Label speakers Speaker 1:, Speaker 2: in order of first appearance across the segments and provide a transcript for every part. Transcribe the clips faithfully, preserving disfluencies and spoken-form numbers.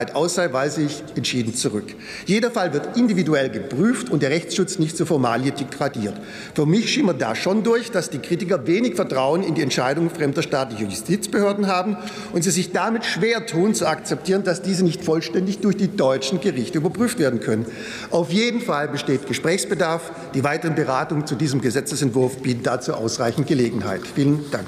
Speaker 1: aus sei, weise ich entschieden zurück. Jeder Fall wird individuell geprüft und der Rechtsschutz nicht zur Formalie degradiert. Für mich schimmert da schon durch, dass die Kritiker wenig Vertrauen in die Entscheidungen fremder staatlicher Justizbehörden haben und sie sich damit schwer tun, zu akzeptieren, dass diese nicht vollständig durch die deutschen Gerichte überprüft werden können. Auf jeden Fall besteht Gesprächsbedarf. Die weiteren Beratungen zu diesem Gesetzesentwurf bieten dazu ausreichend Gelegenheit. Vielen Dank.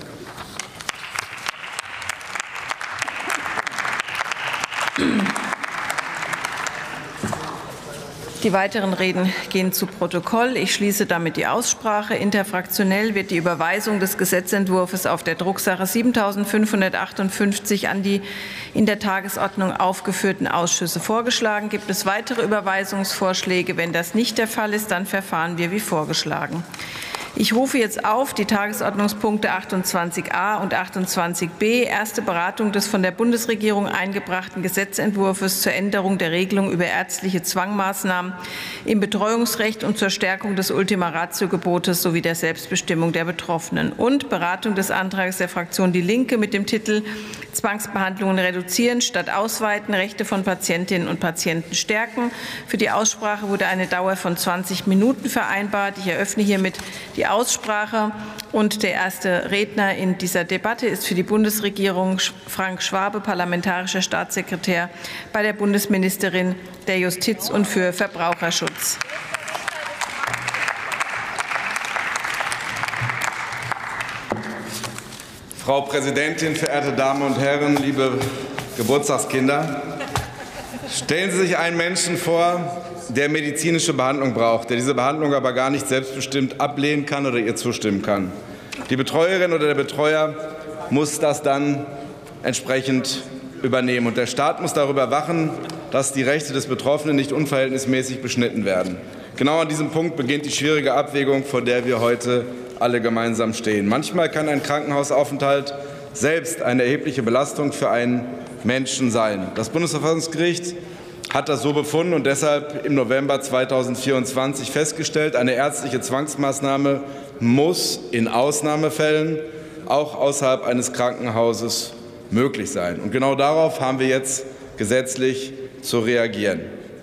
Speaker 2: Die weiteren Reden gehen zu Protokoll. Ich schließe damit die Aussprache. Interfraktionell wird die Überweisung des Gesetzentwurfs auf der Drucksache siebentausendfünfhundertachtundfünfzig an die in der Tagesordnung aufgeführten Ausschüsse vorgeschlagen. Gibt es weitere Überweisungsvorschläge? Wenn das nicht der Fall ist, dann verfahren wir wie vorgeschlagen. Ich rufe jetzt auf die Tagesordnungspunkte achtundzwanzig a und achtundzwanzig b, erste Beratung des von der Bundesregierung eingebrachten Gesetzentwurfs zur Änderung der Regelung über ärztliche Zwangmaßnahmen im Betreuungsrecht und zur Stärkung des Ultima-Ratio-Gebotes sowie der Selbstbestimmung der Betroffenen und Beratung des Antrags der Fraktion Die Linke mit dem Titel Zwangsbehandlungen reduzieren statt ausweiten, Rechte von Patientinnen und Patienten stärken. Für die Aussprache wurde eine Dauer von zwanzig Minuten vereinbart. Ich eröffne hiermit die Aussprache und der erste Redner in dieser Debatte ist für die Bundesregierung Frank Schwabe, parlamentarischer Staatssekretär bei der Bundesministerin der Justiz und für Verbraucherschutz.
Speaker 3: Frau Präsidentin, verehrte Damen und Herren, liebe Geburtstagskinder! Stellen Sie sich einen Menschen vor, der medizinische Behandlung braucht, der diese Behandlung aber gar nicht selbstbestimmt ablehnen kann oder ihr zustimmen kann. Die Betreuerin oder der Betreuer muss das dann entsprechend übernehmen. Und der Staat muss darüber wachen, dass die Rechte des Betroffenen nicht unverhältnismäßig beschnitten werden. Genau an diesem Punkt beginnt die schwierige Abwägung, vor der wir heute alle gemeinsam stehen. Manchmal kann ein Krankenhausaufenthalt selbst eine erhebliche Belastung für einen Menschen sein. Das Bundesverfassungsgericht hat das so befunden und deshalb im November zweitausendvierundzwanzig festgestellt, eine ärztliche Zwangsmaßnahme muss in Ausnahmefällen auch außerhalb eines Krankenhauses möglich sein. Und genau darauf haben wir jetzt gesetzlich zu reagieren.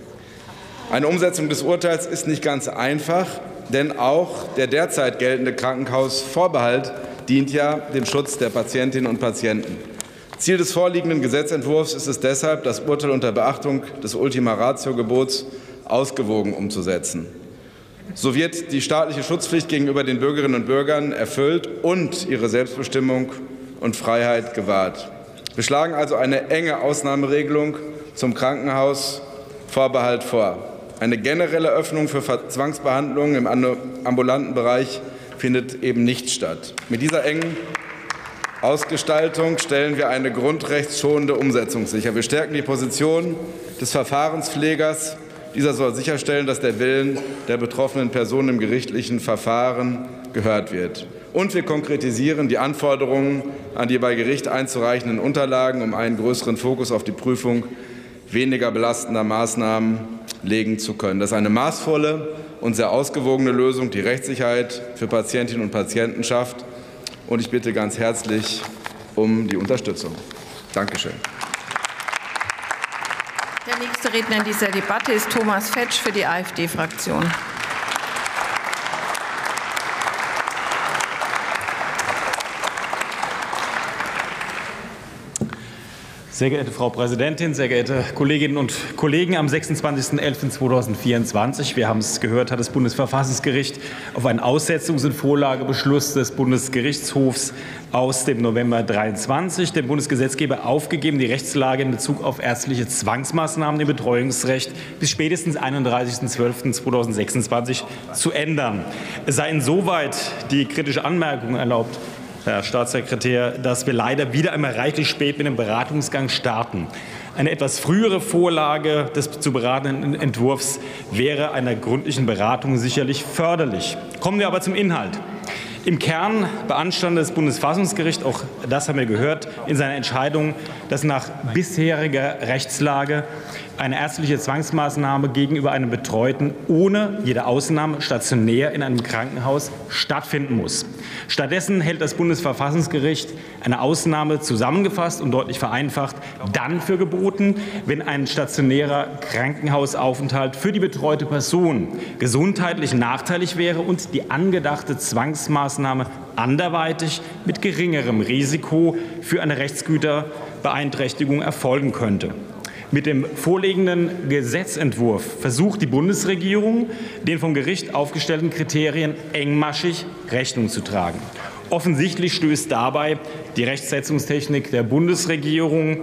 Speaker 3: Eine Umsetzung des Urteils ist nicht ganz einfach, denn auch der derzeit geltende Krankenhausvorbehalt dient ja dem Schutz der Patientinnen und Patienten. Ziel des vorliegenden Gesetzentwurfs ist es deshalb, das Urteil unter Beachtung des Ultima-Ratio-Gebots ausgewogen umzusetzen. So wird die staatliche Schutzpflicht gegenüber den Bürgerinnen und Bürgern erfüllt und ihre Selbstbestimmung und Freiheit gewahrt. Wir schlagen also eine enge Ausnahmeregelung zum Krankenhausvorbehalt vor. Eine generelle Öffnung für Zwangsbehandlungen im ambulanten Bereich findet eben nicht statt. Mit dieser engen Ausgestaltung stellen wir eine grundrechtsschonende Umsetzung sicher. Wir stärken die Position des Verfahrenspflegers. Dieser soll sicherstellen, dass der Willen der betroffenen Person im gerichtlichen Verfahren gehört wird. Und wir konkretisieren die Anforderungen an die bei Gericht einzureichenden Unterlagen, um einen größeren Fokus auf die Prüfung weniger belastender Maßnahmen legen zu können. Das ist eine maßvolle und sehr ausgewogene Lösung, die Rechtssicherheit für Patientinnen und Patienten schafft. Und ich bitte ganz herzlich um die Unterstützung. Dankeschön.
Speaker 2: Der nächste Redner in dieser Debatte ist Thomas Fetsch für die AfD-Fraktion.
Speaker 4: Sehr geehrte Frau Präsidentin, sehr geehrte Kolleginnen und Kollegen! Am sechsundzwanzigsten elften zweitausendvierundzwanzig, wir haben es gehört, hat das Bundesverfassungsgericht auf einen Aussetzungs- und Vorlagebeschluss des Bundesgerichtshofs aus dem November dreiundzwanzig dem Bundesgesetzgeber aufgegeben, die Rechtslage in Bezug auf ärztliche Zwangsmaßnahmen im Betreuungsrecht bis spätestens einunddreißigsten zwölften zweitausendsechsundzwanzig zu ändern. Es sei insoweit die kritische Anmerkung erlaubt, Herr Staatssekretär, dass wir leider wieder einmal reichlich spät mit dem Beratungsgang starten. Eine etwas frühere Vorlage des zu beratenden Entwurfs wäre einer gründlichen Beratung sicherlich förderlich. Kommen wir aber zum Inhalt. Im Kern beanstandet das Bundesverfassungsgericht, auch das haben wir gehört, in seiner Entscheidung, dass nach bisheriger Rechtslage eine ärztliche Zwangsmaßnahme gegenüber einem Betreuten ohne jede Ausnahme stationär in einem Krankenhaus stattfinden muss. Stattdessen hält das Bundesverfassungsgericht eine Ausnahme zusammengefasst und deutlich vereinfacht dann für geboten, wenn ein stationärer Krankenhausaufenthalt für die betreute Person gesundheitlich nachteilig wäre und die angedachte Zwangsmaßnahme anderweitig mit geringerem Risiko für eine Rechtsgüterbeeinträchtigung erfolgen könnte. Mit dem vorliegenden Gesetzentwurf versucht die Bundesregierung, den vom Gericht aufgestellten Kriterien engmaschig Rechnung zu tragen. Offensichtlich stößt dabei die Rechtsetzungstechnik der Bundesregierung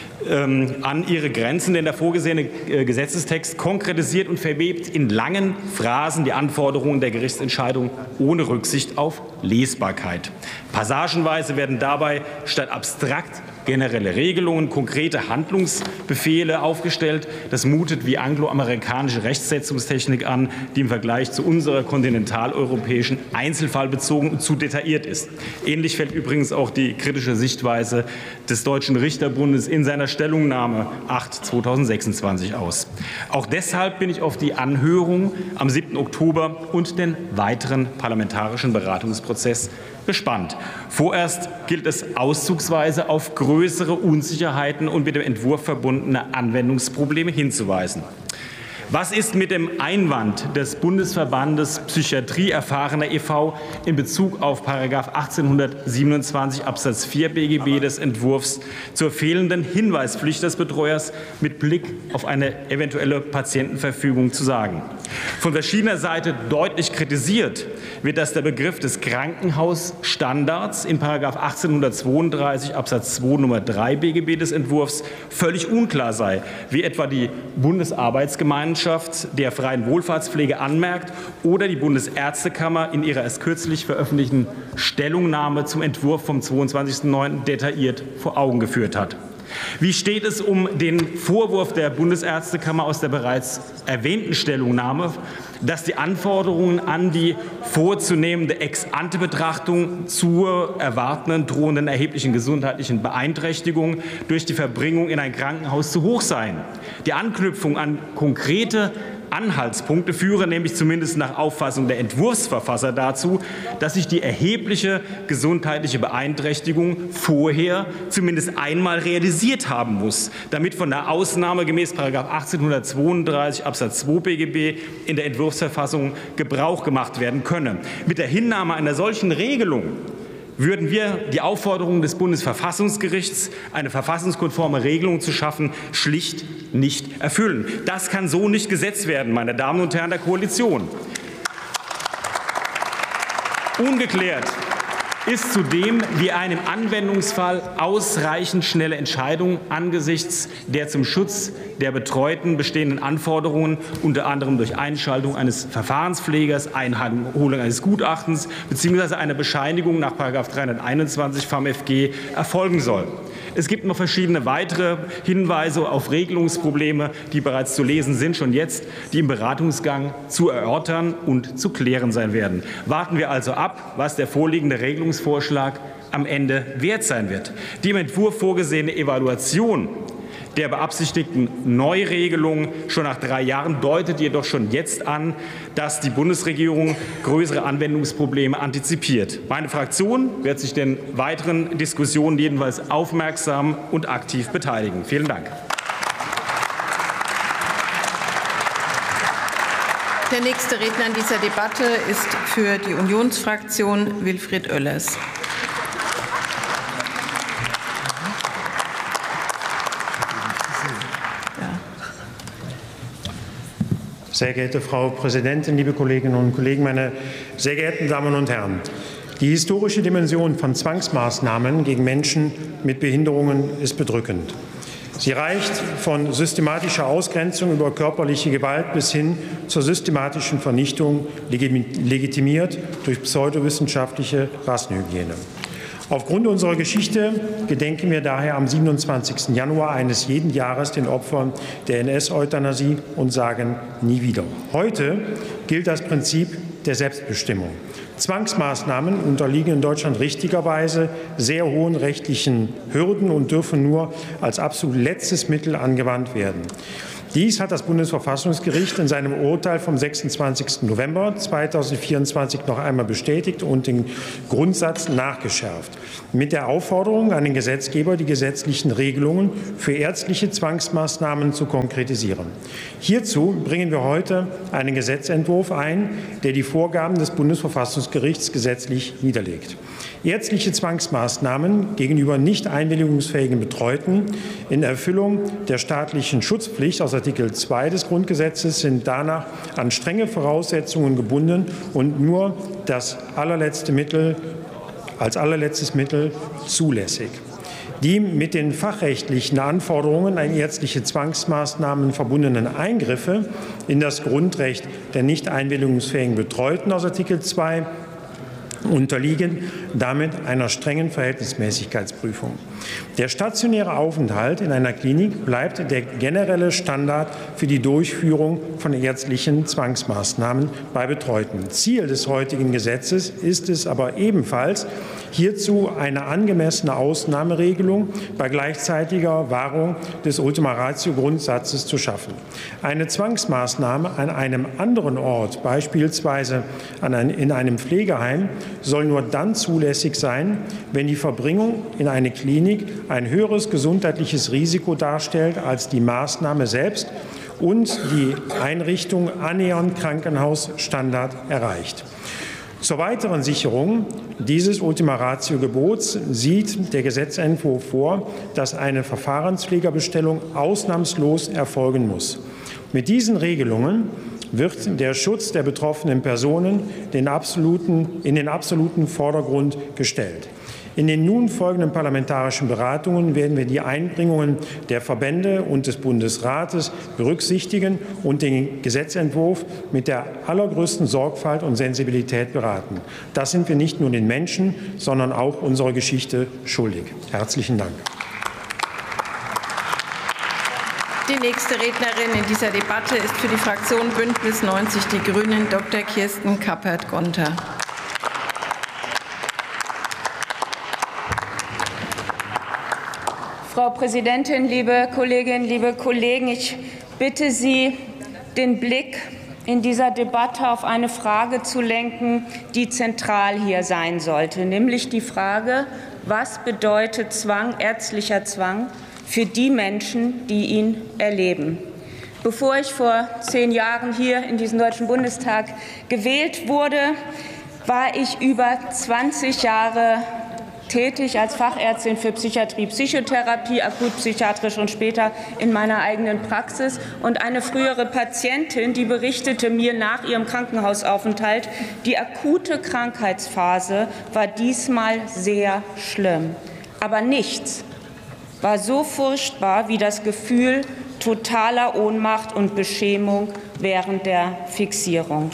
Speaker 4: ähm, an ihre Grenzen, denn der vorgesehene äh, Gesetzestext konkretisiert und verwebt in langen Phrasen die Anforderungen der Gerichtsentscheidung ohne Rücksicht auf Lesbarkeit. Passagenweise werden dabei statt abstrakt generelle Regelungen, konkrete Handlungsbefehle aufgestellt. Das mutet wie angloamerikanische Rechtsetzungstechnik an, die im Vergleich zu unserer kontinentaleuropäischen einzelfallbezogen und zu detailliert ist. Ähnlich fällt übrigens auch die kritische Sichtweise des Deutschen Richterbundes in seiner Stellungnahme acht zweitausendsechsundzwanzig aus. Auch deshalb bin ich auf die Anhörung am siebten Oktober und den weiteren parlamentarischen Beratungsprozess gespannt. Vorerst gilt es auszugsweise auf größere Unsicherheiten und mit dem Entwurf verbundene Anwendungsprobleme hinzuweisen. Was ist mit dem Einwand des Bundesverbandes Psychiatrie erfahrener e V in Bezug auf Paragraph achtzehnhundertsiebenundzwanzig Absatz vier B G B des Entwurfs zur fehlenden Hinweispflicht des Betreuers mit Blick auf eine eventuelle Patientenverfügung zu sagen? Von verschiedener Seite deutlich kritisiert wird, dass der Begriff des Krankenhausstandards in Paragraph achtzehnhundertzweiunddreißig Absatz zwei Nummer drei B G B des Entwurfs völlig unklar sei, wie etwa die Bundesarbeitsgemeinschaft der freien Wohlfahrtspflege anmerkt oder die Bundesärztekammer in ihrer erst kürzlich veröffentlichten Stellungnahme zum Entwurf vom zweiundzwanzigsten neunten detailliert vor Augen geführt hat. Wie steht es um den Vorwurf der Bundesärztekammer aus der bereits erwähnten Stellungnahme, dass die Anforderungen an die vorzunehmende Ex-ante-Betrachtung zur erwartenden drohenden erheblichen gesundheitlichen Beeinträchtigung durch die Verbringung in ein Krankenhaus zu hoch seien? Die Anknüpfung an konkrete Anhaltspunkte führen nämlich zumindest nach Auffassung der Entwurfsverfasser dazu, dass sich die erhebliche gesundheitliche Beeinträchtigung vorher zumindest einmal realisiert haben muss, damit von der Ausnahme gemäß Paragraph achtzehnhundertzweiunddreißig Absatz zwei B G B in der Entwurfsverfassung Gebrauch gemacht werden könne. Mit der Hinnahme einer solchen Regelung würden wir die Aufforderung des Bundesverfassungsgerichts, eine verfassungskonforme Regelung zu schaffen, schlicht nicht erfüllen. Das kann so nicht gesetzt werden, meine Damen und Herren der Koalition. Ungeklärt ist zudem, wie eine im Anwendungsfall ausreichend schnelle Entscheidung angesichts der zum Schutz der Betreuten bestehenden Anforderungen, unter anderem durch Einschaltung eines Verfahrenspflegers, Einholung eines Gutachtens bzw. einer Bescheinigung nach Paragraph dreihunderteinundzwanzig F A M F G erfolgen soll. Es gibt noch verschiedene weitere Hinweise auf Regelungsprobleme, die bereits zu lesen sind, schon jetzt, die im Beratungsgang zu erörtern und zu klären sein werden. Warten wir also ab, was der vorliegende Regelungsvorschlag am Ende wert sein wird. Die im Entwurf vorgesehene Evaluation der beabsichtigten Neuregelung schon nach drei Jahren deutet jedoch schon jetzt an, dass die Bundesregierung größere Anwendungsprobleme antizipiert. Meine Fraktion wird sich den weiteren Diskussionen jedenfalls aufmerksam und aktiv beteiligen. Vielen Dank.
Speaker 2: Der nächste Redner in dieser Debatte ist für die Unionsfraktion Wilfried Oellers.
Speaker 5: Sehr geehrte Frau Präsidentin, liebe Kolleginnen und Kollegen, meine sehr geehrten Damen und Herren! Die historische Dimension von Zwangsmaßnahmen gegen Menschen mit Behinderungen ist bedrückend. Sie reicht von systematischer Ausgrenzung über körperliche Gewalt bis hin zur systematischen Vernichtung, legitimiert durch pseudowissenschaftliche Rassenhygiene. Aufgrund unserer Geschichte gedenken wir daher am siebenundzwanzigsten Januar eines jeden Jahres den Opfern der N S-Euthanasie und sagen nie wieder. Heute gilt das Prinzip der Selbstbestimmung. Zwangsmaßnahmen unterliegen in Deutschland richtigerweise sehr hohen rechtlichen Hürden und dürfen nur als absolut letztes Mittel angewandt werden. Dies hat das Bundesverfassungsgericht in seinem Urteil vom sechsundzwanzigsten November zweitausendvierundzwanzig noch einmal bestätigt und den Grundsatz nachgeschärft, mit der Aufforderung an den Gesetzgeber, die gesetzlichen Regelungen für ärztliche Zwangsmaßnahmen zu konkretisieren. Hierzu bringen wir heute einen Gesetzentwurf ein, der die Vorgaben des Bundesverfassungsgerichts gesetzlich niederlegt. Ärztliche Zwangsmaßnahmen gegenüber nicht einwilligungsfähigen Betreuten in Erfüllung der staatlichen Schutzpflicht aus Artikel zwei des Grundgesetzes sind danach an strenge Voraussetzungen gebunden und nur das allerletzte Mittel, als allerletztes Mittel zulässig. Die mit den fachrechtlichen Anforderungen an ärztliche Zwangsmaßnahmen verbundenen Eingriffe in das Grundrecht der nicht einwilligungsfähigen Betreuten aus Artikel zwei unterliegen damit einer strengen Verhältnismäßigkeitsprüfung. Der stationäre Aufenthalt in einer Klinik bleibt der generelle Standard für die Durchführung von ärztlichen Zwangsmaßnahmen bei Betreuten. Ziel des heutigen Gesetzes ist es aber ebenfalls, hierzu eine angemessene Ausnahmeregelung bei gleichzeitiger Wahrung des Ultima-Ratio-Grundsatzes zu schaffen. Eine Zwangsmaßnahme an einem anderen Ort, beispielsweise an ein, in einem Pflegeheim, soll nur dann zulässig sein, wenn die Verbringung in eine Klinik ein höheres gesundheitliches Risiko darstellt als die Maßnahme selbst und die Einrichtung annähernd Krankenhausstandard erreicht. Zur weiteren Sicherung dieses Ultima-Ratio-Gebots sieht der Gesetzentwurf vor, dass eine Verfahrenspflegerbestellung ausnahmslos erfolgen muss. Mit diesen Regelungen wird der Schutz der betroffenen Personen den absoluten, in den absoluten Vordergrund gestellt. In den nun folgenden parlamentarischen Beratungen werden wir die Einbringungen der Verbände und des Bundesrates berücksichtigen und den Gesetzentwurf mit der allergrößten Sorgfalt und Sensibilität beraten. Das sind wir nicht nur den Menschen, sondern auch unserer Geschichte schuldig. Herzlichen Dank.
Speaker 2: Die nächste Rednerin in dieser Debatte ist für die Fraktion Bündnis neunzig Die Grünen Doktor Kirsten Kappert-Gonter.
Speaker 6: Frau Präsidentin, liebe Kolleginnen, liebe Kollegen! Ich bitte Sie, den Blick in dieser Debatte auf eine Frage zu lenken, die zentral hier sein sollte, nämlich die Frage, was bedeutet Zwang, ärztlicher Zwang, für die Menschen, die ihn erleben. Bevor ich vor zehn Jahren hier in diesen Deutschen Bundestag gewählt wurde, war ich über zwanzig Jahre tätig als Fachärztin für Psychiatrie, Psychotherapie, akutpsychiatrisch und später in meiner eigenen Praxis. Und eine frühere Patientin, die berichtete mir nach ihrem Krankenhausaufenthalt, die akute Krankheitsphase war diesmal sehr schlimm. Aber nichts war so furchtbar wie das Gefühl totaler Ohnmacht und Beschämung während der Fixierung.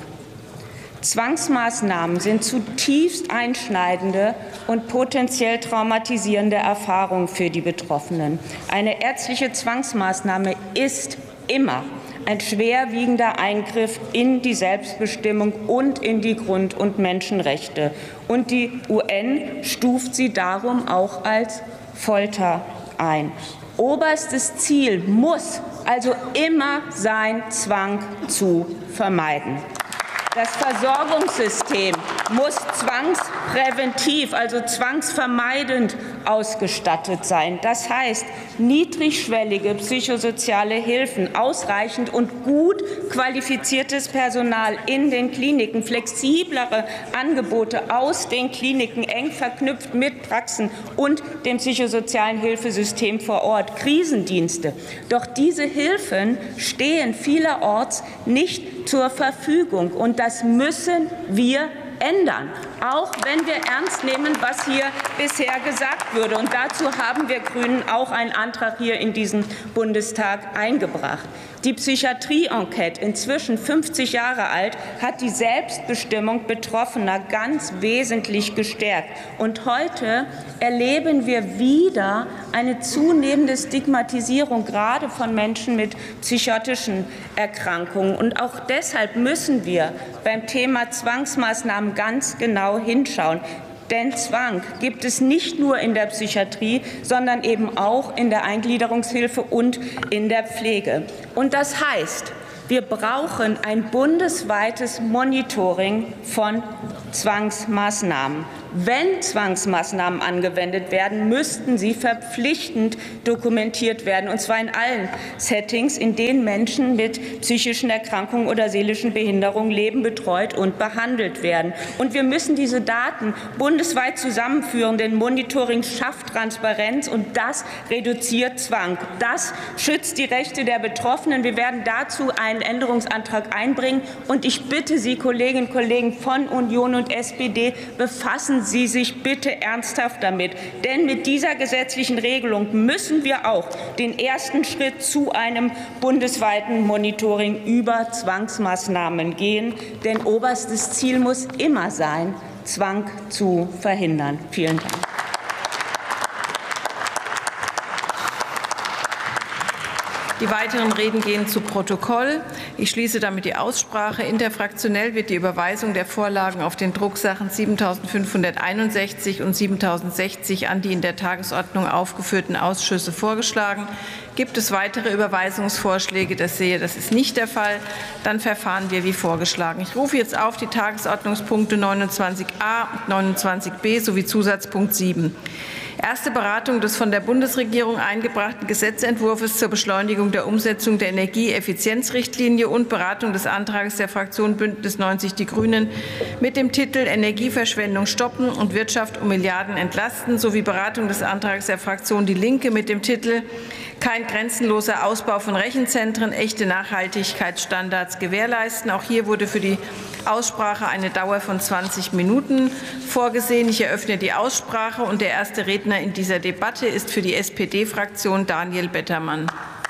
Speaker 6: Zwangsmaßnahmen sind zutiefst einschneidende und potenziell traumatisierende Erfahrungen für die Betroffenen. Eine ärztliche Zwangsmaßnahme ist immer ein schwerwiegender Eingriff in die Selbstbestimmung und in die Grund- und Menschenrechte. Und die U N stuft sie darum auch als Folter ein. Oberstes Ziel muss also immer sein, Zwang zu vermeiden. Das Versorgungssystem muss zwangspräventiv, also zwangsvermeidend ausgestattet sein. Das heißt, niedrigschwellige psychosoziale Hilfen, ausreichend und gut qualifiziertes Personal in den Kliniken, flexiblere Angebote aus den Kliniken, eng verknüpft mit Praxen und dem psychosozialen Hilfesystem vor Ort, Krisendienste. Doch diese Hilfen stehen vielerorts nicht zur Verfügung. Und das müssen wir ändern, auch wenn wir ernst nehmen, was hier bisher gesagt wurde. Und dazu haben wir Grünen auch einen Antrag hier in diesen Bundestag eingebracht. Die Psychiatrie-Enquete, inzwischen fünfzig Jahre alt, hat die Selbstbestimmung Betroffener ganz wesentlich gestärkt. Und heute erleben wir wieder eine zunehmende Stigmatisierung, gerade von Menschen mit psychotischen Erkrankungen. Und auch deshalb müssen wir beim Thema Zwangsmaßnahmen ganz genau hinschauen. Denn Zwang gibt es nicht nur in der Psychiatrie, sondern eben auch in der Eingliederungshilfe und in der Pflege. Und das heißt, wir brauchen ein bundesweites Monitoring von Zwangsmaßnahmen. Wenn Zwangsmaßnahmen angewendet werden, müssten sie verpflichtend dokumentiert werden, und zwar in allen Settings, in denen Menschen mit psychischen Erkrankungen oder seelischen Behinderungen leben, betreut und behandelt werden. Und wir müssen diese Daten bundesweit zusammenführen, denn Monitoring schafft Transparenz und das reduziert Zwang. Das schützt die Rechte der Betroffenen. Wir werden dazu einen Änderungsantrag einbringen. Und ich bitte Sie, Kolleginnen und Kollegen von Union und S P D, befassen Sie sich bitte ernsthaft damit. Denn mit dieser gesetzlichen Regelung müssen wir auch den ersten Schritt zu einem bundesweiten Monitoring über Zwangsmaßnahmen gehen. Denn oberstes Ziel muss immer sein, Zwang zu verhindern. Vielen Dank.
Speaker 2: Die weiteren Reden gehen zu Protokoll. Ich schließe damit die Aussprache. Interfraktionell wird die Überweisung der Vorlagen auf den Drucksachen siebentausendfünfhunderteinundsechzig und siebentausendsechzig an die in der Tagesordnung aufgeführten Ausschüsse vorgeschlagen. Gibt es weitere Überweisungsvorschläge? Das sehe, das ist nicht der Fall. Dann verfahren wir wie vorgeschlagen. Ich rufe jetzt auf die Tagesordnungspunkte neunundzwanzig a und neunundzwanzig b sowie Zusatzpunkt sieben. Erste Beratung des von der Bundesregierung eingebrachten Gesetzentwurfs zur Beschleunigung der Umsetzung der Energieeffizienzrichtlinie und Beratung des Antrags der Fraktion Bündnis neunzig Die Grünen mit dem Titel Energieverschwendung stoppen und Wirtschaft um Milliarden entlasten sowie Beratung des Antrags der Fraktion Die Linke mit dem Titel Kein grenzenloser Ausbau von Rechenzentren, echte Nachhaltigkeitsstandards gewährleisten. Auch hier wurde für die Aussprache eine Dauer von zwanzig Minuten vorgesehen. Ich eröffne die Aussprache und der erste Redner in dieser Debatte ist für die S P D-Fraktion Daniel Bettermann.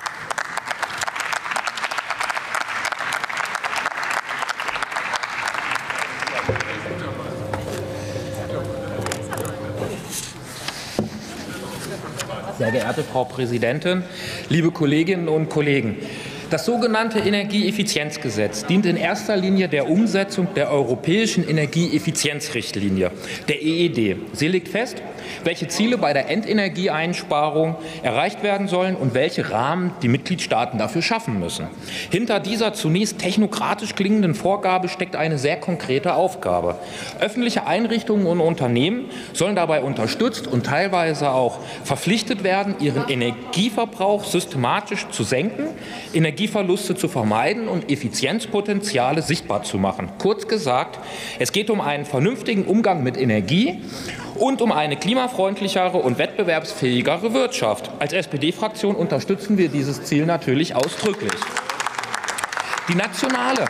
Speaker 7: Sehr geehrte Frau Präsidentin, liebe Kolleginnen und Kollegen! Das sogenannte Energieeffizienzgesetz dient in erster Linie der Umsetzung der europäischen Energieeffizienzrichtlinie, der E E D. Sie legt fest, welche Ziele bei der Endenergieeinsparung erreicht werden sollen und welche Rahmen die Mitgliedstaaten dafür schaffen müssen. Hinter dieser zunächst technokratisch klingenden Vorgabe steckt eine sehr konkrete Aufgabe. Öffentliche Einrichtungen und Unternehmen sollen dabei unterstützt und teilweise auch verpflichtet werden, ihren Energieverbrauch systematisch zu senken, Energieverluste zu vermeiden und Effizienzpotenziale sichtbar zu machen. Kurz gesagt, es geht um einen vernünftigen Umgang mit Energie und um eine klimafreundlichere und wettbewerbsfähigere Wirtschaft. Als S P D-Fraktion unterstützen wir dieses Ziel natürlich ausdrücklich. Die nationale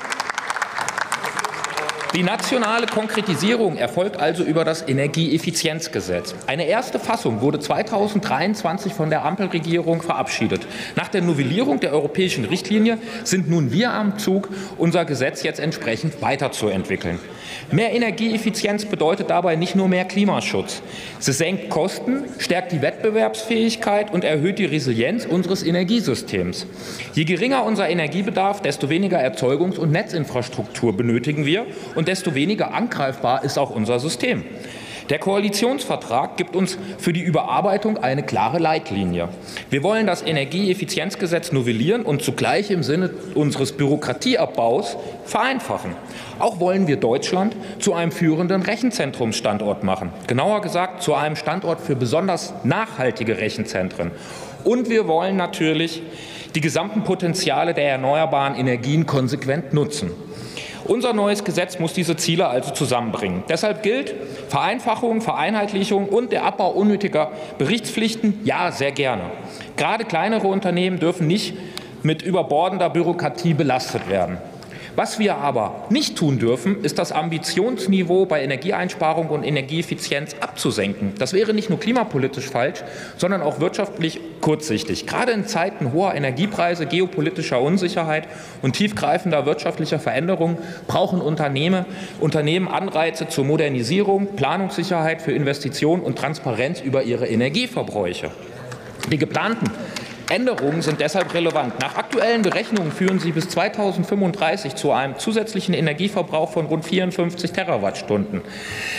Speaker 7: Die nationale Konkretisierung erfolgt also über das Energieeffizienzgesetz. Eine erste Fassung wurde zweitausenddreiundzwanzig von der Ampelregierung verabschiedet. Nach der Novellierung der europäischen Richtlinie sind nun wir am Zug, unser Gesetz jetzt entsprechend weiterzuentwickeln. Mehr Energieeffizienz bedeutet dabei nicht nur mehr Klimaschutz. Sie senkt Kosten, stärkt die Wettbewerbsfähigkeit und erhöht die Resilienz unseres Energiesystems. Je geringer unser Energiebedarf, desto weniger Erzeugungs- und Netzinfrastruktur benötigen wir und desto weniger angreifbar ist auch unser System. Der Koalitionsvertrag gibt uns für die Überarbeitung eine klare Leitlinie. Wir wollen das Energieeffizienzgesetz novellieren und zugleich im Sinne unseres Bürokratieabbaus vereinfachen. Auch wollen wir Deutschland zu einem führenden Rechenzentrumsstandort machen. Genauer gesagt zu einem Standort für besonders nachhaltige Rechenzentren. Und wir wollen natürlich die gesamten Potenziale der erneuerbaren Energien konsequent nutzen. Unser neues Gesetz muss diese Ziele also zusammenbringen. Deshalb gilt Vereinfachung, Vereinheitlichung und der Abbau unnötiger Berichtspflichten, ja, sehr gerne. Gerade kleinere Unternehmen dürfen nicht mit überbordender Bürokratie belastet werden. Was wir aber nicht tun dürfen, ist das Ambitionsniveau bei Energieeinsparung und Energieeffizienz abzusenken. Das wäre nicht nur klimapolitisch falsch, sondern auch wirtschaftlich kurzsichtig. Gerade in Zeiten hoher Energiepreise, geopolitischer Unsicherheit und tiefgreifender wirtschaftlicher Veränderungen brauchen Unternehmen, Unternehmen Anreize zur Modernisierung, Planungssicherheit für Investitionen und Transparenz über ihre Energieverbräuche. Die geplanten Änderungen sind deshalb relevant. Nach aktuellen Berechnungen führen sie bis zweitausendfünfunddreißig zu einem zusätzlichen Energieverbrauch von rund vierundfünfzig Terawattstunden.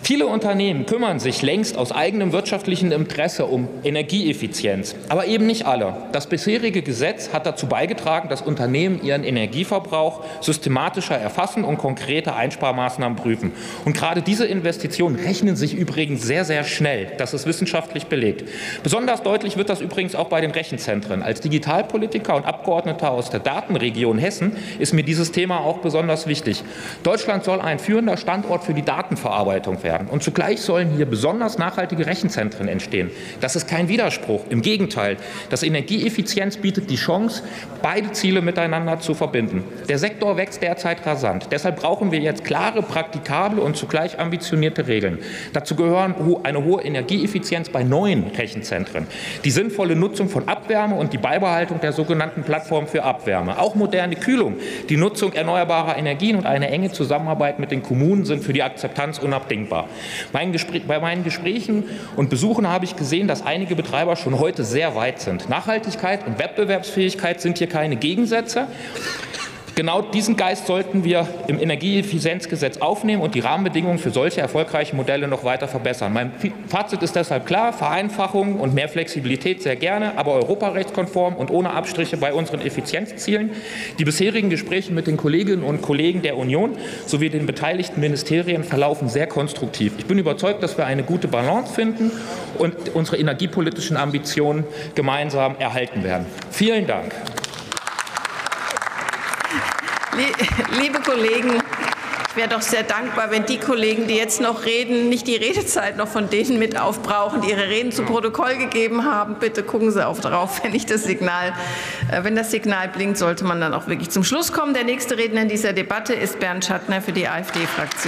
Speaker 7: Viele Unternehmen kümmern sich längst aus eigenem wirtschaftlichen Interesse um Energieeffizienz, aber eben nicht alle. Das bisherige Gesetz hat dazu beigetragen, dass Unternehmen ihren Energieverbrauch systematischer erfassen und konkrete Einsparmaßnahmen prüfen. Und gerade diese Investitionen rechnen sich übrigens sehr, sehr schnell. Das ist wissenschaftlich belegt. Besonders deutlich wird das übrigens auch bei den Rechenzentren. Als Digitalpolitiker und Abgeordneter aus der Datenregion Hessen ist mir dieses Thema auch besonders wichtig. Deutschland soll ein führender Standort für die Datenverarbeitung werden. Und zugleich sollen hier besonders nachhaltige Rechenzentren entstehen. Das ist kein Widerspruch. Im Gegenteil, das Energieeffizienz bietet die Chance, beide Ziele miteinander zu verbinden. Der Sektor wächst derzeit rasant. Deshalb brauchen wir jetzt klare, praktikable und zugleich ambitionierte Regeln. Dazu gehören eine hohe Energieeffizienz bei neuen Rechenzentren, die sinnvolle Nutzung von Abwärme und die Beibehaltung der sogenannten Plattform für Abwärme. Auch moderne Kühlung, die Nutzung erneuerbarer Energien und eine enge Zusammenarbeit mit den Kommunen sind für die Akzeptanz unabdingbar. Bei meinen Gesprächen und Besuchen habe ich gesehen, dass einige Betreiber schon heute sehr weit sind. Nachhaltigkeit und Wettbewerbsfähigkeit sind hier keine Gegensätze. Genau diesen Geist sollten wir im Energieeffizienzgesetz aufnehmen und die Rahmenbedingungen für solche erfolgreiche Modelle noch weiter verbessern. Mein Fazit ist deshalb klar: Vereinfachung und mehr Flexibilität sehr gerne, aber europarechtskonform und ohne Abstriche bei unseren Effizienzzielen. Die bisherigen Gespräche mit den Kolleginnen und Kollegen der Union sowie den beteiligten Ministerien verlaufen sehr konstruktiv. Ich bin überzeugt, dass wir eine gute Balance finden und unsere energiepolitischen Ambitionen gemeinsam erhalten werden. Vielen Dank.
Speaker 2: Liebe Kollegen, ich wäre doch sehr dankbar, wenn die Kollegen, die jetzt noch reden, nicht die Redezeit noch von denen mit aufbrauchen, die ihre Reden zu Protokoll gegeben haben. Bitte gucken Sie auch darauf, wenn ich das Signal, wenn das Signal blinkt, sollte man dann auch wirklich zum Schluss kommen. Der nächste Redner in dieser Debatte ist Bernd Schattner für die AfD-Fraktion.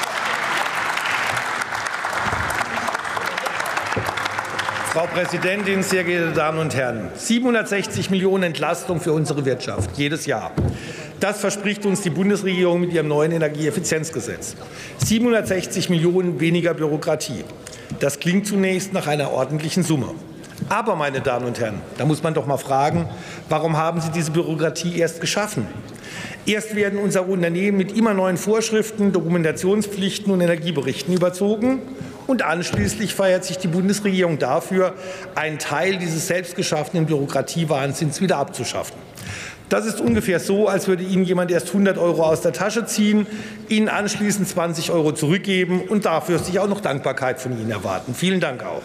Speaker 8: Frau Präsidentin, sehr geehrte Damen und Herren! siebenhundertsechzig Millionen Entlastung für unsere Wirtschaft jedes Jahr. Das verspricht uns die Bundesregierung mit ihrem neuen Energieeffizienzgesetz. siebenhundertsechzig Millionen weniger Bürokratie. Das klingt zunächst nach einer ordentlichen Summe. Aber, meine Damen und Herren, da muss man doch mal fragen, warum haben Sie diese Bürokratie erst geschaffen? Erst werden unsere Unternehmen mit immer neuen Vorschriften, Dokumentationspflichten und Energieberichten überzogen. Und anschließend feiert sich die Bundesregierung dafür, einen Teil dieses selbstgeschaffenen Bürokratiewahnsinns wieder abzuschaffen. Das ist ungefähr so, als würde Ihnen jemand erst hundert Euro aus der Tasche ziehen, Ihnen anschließend zwanzig Euro zurückgeben und dafür sich auch noch Dankbarkeit von Ihnen erwarten. Vielen Dank auch.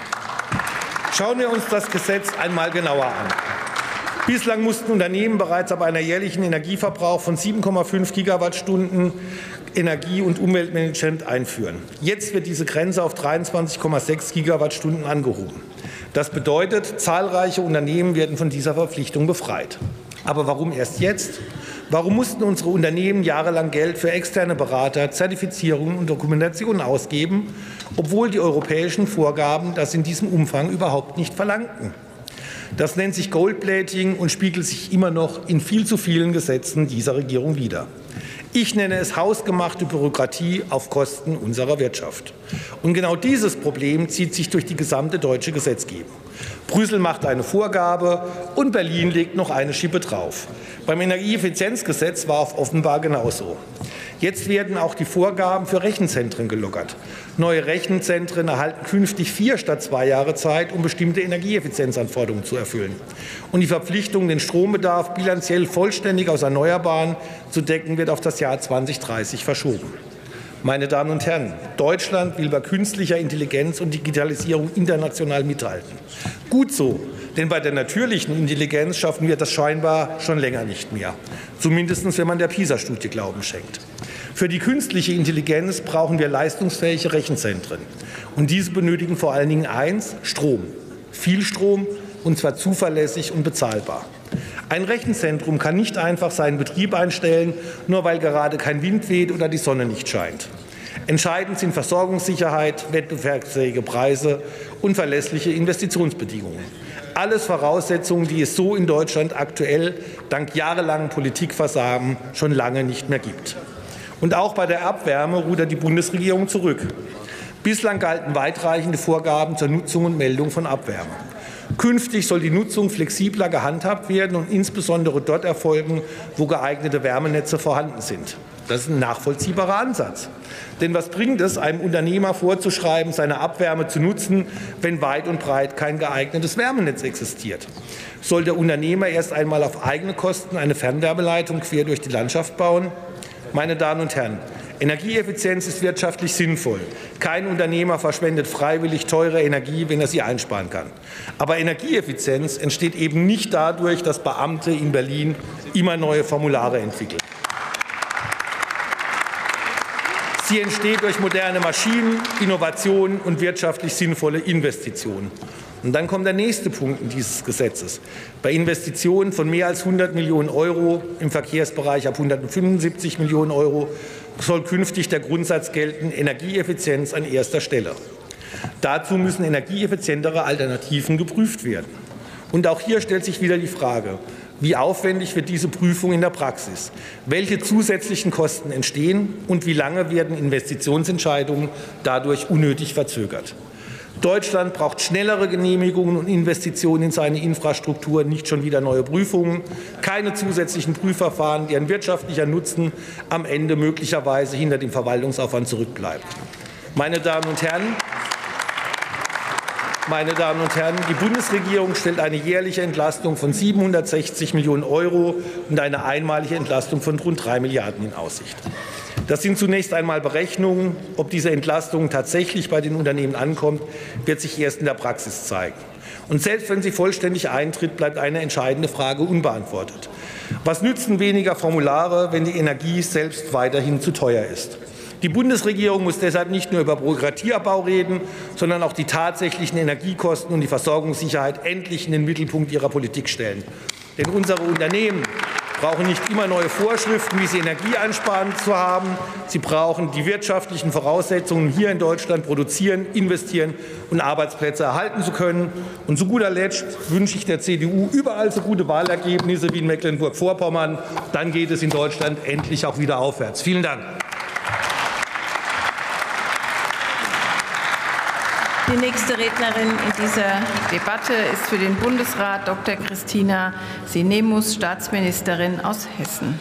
Speaker 8: Schauen wir uns das Gesetz einmal genauer an. Bislang mussten Unternehmen bereits ab einem jährlichen Energieverbrauch von sieben Komma fünf Gigawattstunden Energie- und Umweltmanagement einführen. Jetzt wird diese Grenze auf dreiundzwanzig Komma sechs Gigawattstunden angehoben. Das bedeutet, zahlreiche Unternehmen werden von dieser Verpflichtung befreit. Aber warum erst jetzt? Warum mussten unsere Unternehmen jahrelang Geld für externe Berater, Zertifizierungen und Dokumentationen ausgeben, obwohl die europäischen Vorgaben das in diesem Umfang überhaupt nicht verlangten? Das nennt sich Goldplating und spiegelt sich immer noch in viel zu vielen Gesetzen dieser Regierung wider. Ich nenne es hausgemachte Bürokratie auf Kosten unserer Wirtschaft. Und genau dieses Problem zieht sich durch die gesamte deutsche Gesetzgebung. Brüssel macht eine Vorgabe und Berlin legt noch eine Schippe drauf. Beim Energieeffizienzgesetz war es offenbar genauso. Jetzt werden auch die Vorgaben für Rechenzentren gelockert. Neue Rechenzentren erhalten künftig vier statt zwei Jahre Zeit, um bestimmte Energieeffizienzanforderungen zu erfüllen. Und die Verpflichtung, den Strombedarf bilanziell vollständig aus Erneuerbaren zu decken, wird auf das Jahr zweitausenddreißig verschoben. Meine Damen und Herren, Deutschland will bei künstlicher Intelligenz und Digitalisierung international mithalten. Gut so, denn bei der natürlichen Intelligenz schaffen wir das scheinbar schon länger nicht mehr. Zumindest wenn man der PISA-Studie Glauben schenkt. Für die künstliche Intelligenz brauchen wir leistungsfähige Rechenzentren. Und diese benötigen vor allen Dingen eins: Strom. Viel Strom, und zwar zuverlässig und bezahlbar. Ein Rechenzentrum kann nicht einfach seinen Betrieb einstellen, nur weil gerade kein Wind weht oder die Sonne nicht scheint. Entscheidend sind Versorgungssicherheit, wettbewerbsfähige Preise und verlässliche Investitionsbedingungen. Alles Voraussetzungen, die es so in Deutschland aktuell dank jahrelangem Politikversagen schon lange nicht mehr gibt. Und auch bei der Abwärme rudert die Bundesregierung zurück. Bislang galten weitreichende Vorgaben zur Nutzung und Meldung von Abwärme. Künftig soll die Nutzung flexibler gehandhabt werden und insbesondere dort erfolgen, wo geeignete Wärmenetze vorhanden sind. Das ist ein nachvollziehbarer Ansatz. Denn was bringt es, einem Unternehmer vorzuschreiben, seine Abwärme zu nutzen, wenn weit und breit kein geeignetes Wärmenetz existiert? Soll der Unternehmer erst einmal auf eigene Kosten eine Fernwärmeleitung quer durch die Landschaft bauen? Meine Damen und Herren, Energieeffizienz ist wirtschaftlich sinnvoll. Kein Unternehmer verschwendet freiwillig teure Energie, wenn er sie einsparen kann. Aber Energieeffizienz entsteht eben nicht dadurch, dass Beamte in Berlin immer neue Formulare entwickeln. Sie entsteht durch moderne Maschinen, Innovationen und wirtschaftlich sinnvolle Investitionen. Und dann kommt der nächste Punkt dieses Gesetzes. Bei Investitionen von mehr als hundert Millionen Euro im Verkehrsbereich ab hundertfünfundsiebzig Millionen Euro soll künftig der Grundsatz gelten, Energieeffizienz an erster Stelle. Dazu müssen energieeffizientere Alternativen geprüft werden. Und auch hier stellt sich wieder die Frage, wie aufwendig wird diese Prüfung in der Praxis? Welche zusätzlichen Kosten entstehen und wie lange werden Investitionsentscheidungen dadurch unnötig verzögert? Deutschland braucht schnellere Genehmigungen und Investitionen in seine Infrastruktur, nicht schon wieder neue Prüfungen, keine zusätzlichen Prüfverfahren, deren wirtschaftlicher Nutzen am Ende möglicherweise hinter dem Verwaltungsaufwand zurückbleibt. Meine Damen und Herren, Meine Damen und Herren, die Bundesregierung stellt eine jährliche Entlastung von siebenhundertsechzig Millionen Euro und eine einmalige Entlastung von rund drei Milliarden in Aussicht. Das sind zunächst einmal Berechnungen. Ob diese Entlastung tatsächlich bei den Unternehmen ankommt, wird sich erst in der Praxis zeigen. Und selbst wenn sie vollständig eintritt, bleibt eine entscheidende Frage unbeantwortet. Was nützen weniger Formulare, wenn die Energie selbst weiterhin zu teuer ist? Die Bundesregierung muss deshalb nicht nur über Bürokratieabbau reden, sondern auch die tatsächlichen Energiekosten und die Versorgungssicherheit endlich in den Mittelpunkt ihrer Politik stellen. Denn unsere Unternehmen brauchen nicht immer neue Vorschriften, wie sie Energie einsparen zu haben. Sie brauchen die wirtschaftlichen Voraussetzungen, hier in Deutschland produzieren, investieren und Arbeitsplätze erhalten zu können. Und zu guter Letzt wünsche ich der C D U überall so gute Wahlergebnisse wie in Mecklenburg-Vorpommern. Dann geht es in Deutschland endlich auch wieder aufwärts. Vielen Dank.
Speaker 2: Die nächste Rednerin in dieser Debatte ist für den Bundesrat Doktor Christina Sinemus, Staatsministerin aus Hessen.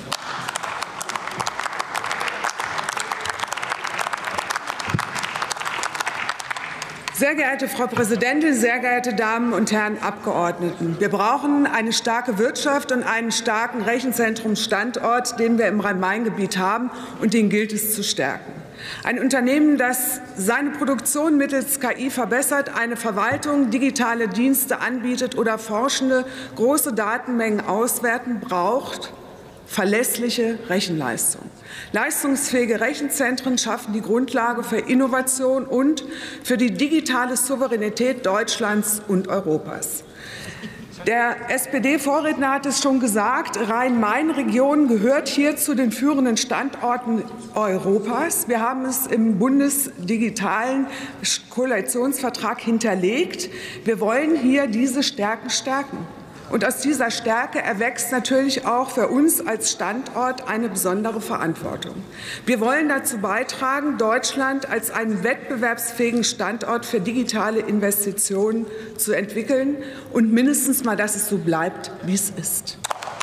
Speaker 9: Sehr geehrte Frau Präsidentin, sehr geehrte Damen und Herren Abgeordneten! Wir brauchen eine starke Wirtschaft und einen starken Rechenzentrumsstandort, den wir im Rhein-Main-Gebiet haben, und den gilt es zu stärken. Ein Unternehmen, das seine Produktion mittels K I verbessert, eine Verwaltung digitale Dienste anbietet oder Forschende große Datenmengen auswerten, braucht verlässliche Rechenleistung. Leistungsfähige Rechenzentren schaffen die Grundlage für Innovation und für die digitale Souveränität Deutschlands und Europas. Der S P D-Vorredner hat es schon gesagt, Rhein-Main-Region gehört hier zu den führenden Standorten Europas. Wir haben es im bundesdigitalen Koalitionsvertrag hinterlegt. Wir wollen hier diese Stärken stärken. Und aus dieser Stärke erwächst natürlich auch für uns als Standort eine besondere Verantwortung. Wir wollen dazu beitragen, Deutschland als einen wettbewerbsfähigen Standort für digitale Investitionen zu entwickeln und mindestens mal, dass es so bleibt, wie es ist.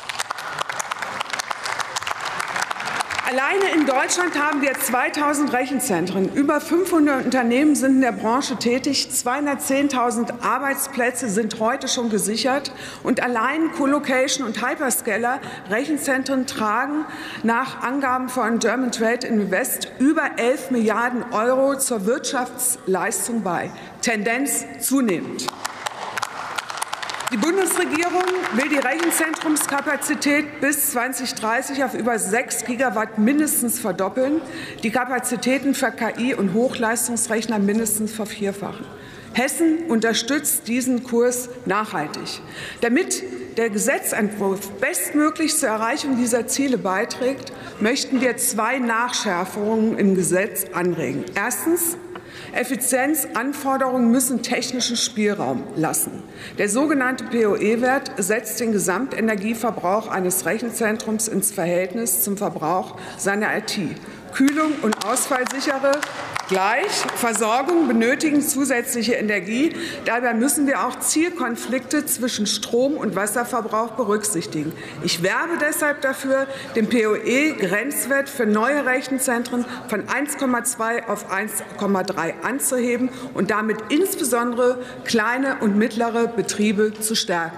Speaker 9: Alleine in Deutschland haben wir zweitausend Rechenzentren. Über fünfhundert Unternehmen sind in der Branche tätig. zweihundertzehntausend Arbeitsplätze sind heute schon gesichert. Und allein Colocation und Hyperscaler Rechenzentren tragen nach Angaben von German Trade Invest über elf Milliarden Euro zur Wirtschaftsleistung bei. Tendenz zunehmend. Die Bundesregierung will die Rechenzentrumskapazität bis zweitausenddreißig auf über sechs Gigawatt mindestens verdoppeln, die Kapazitäten für K I- und Hochleistungsrechner mindestens vervierfachen. Hessen unterstützt diesen Kurs nachhaltig. Damit der Gesetzentwurf bestmöglich zur Erreichung dieser Ziele beiträgt, möchten wir zwei Nachschärfungen im Gesetz anregen. Erstens: Effizienzanforderungen müssen technischen Spielraum lassen. Der sogenannte P O E-Wert setzt den Gesamtenergieverbrauch eines Rechenzentrums ins Verhältnis zum Verbrauch seiner I T. Kühlung und ausfallsichere Gleich, Versorgung benötigen zusätzliche Energie. Dabei müssen wir auch Zielkonflikte zwischen Strom- und Wasserverbrauch berücksichtigen. Ich werbe deshalb dafür, den P O E-Grenzwert für neue Rechenzentren von eins Komma zwei auf eins Komma drei anzuheben und damit insbesondere kleine und mittlere Betriebe zu stärken.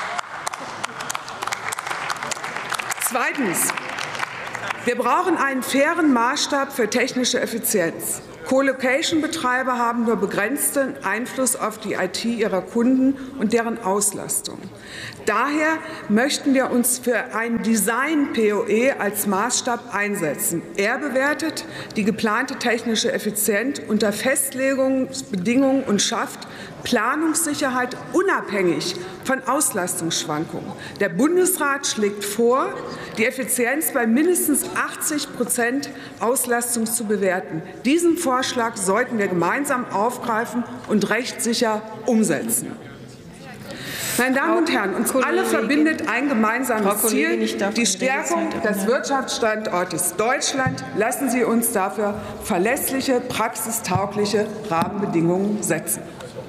Speaker 9: Zweitens. Wir brauchen einen fairen Maßstab für technische Effizienz. Co-Location-Betreiber haben nur begrenzten Einfluss auf die I T ihrer Kunden und deren Auslastung. Daher möchten wir uns für ein Design-P O E als Maßstab einsetzen. Er bewertet die geplante technische Effizienz unter Festlegungsbedingungen und schafft Planungssicherheit unabhängig von Auslastungsschwankungen. Der Bundesrat schlägt vor, die Effizienz bei mindestens achtzig Prozent Auslastung zu bewerten. Diesen Vorschlag sollten wir gemeinsam aufgreifen und rechtssicher umsetzen. Meine Damen und Herren, uns alle verbindet ein gemeinsames Ziel, die Stärkung des Wirtschaftsstandortes Deutschland. Lassen Sie uns dafür verlässliche, praxistaugliche Rahmenbedingungen setzen.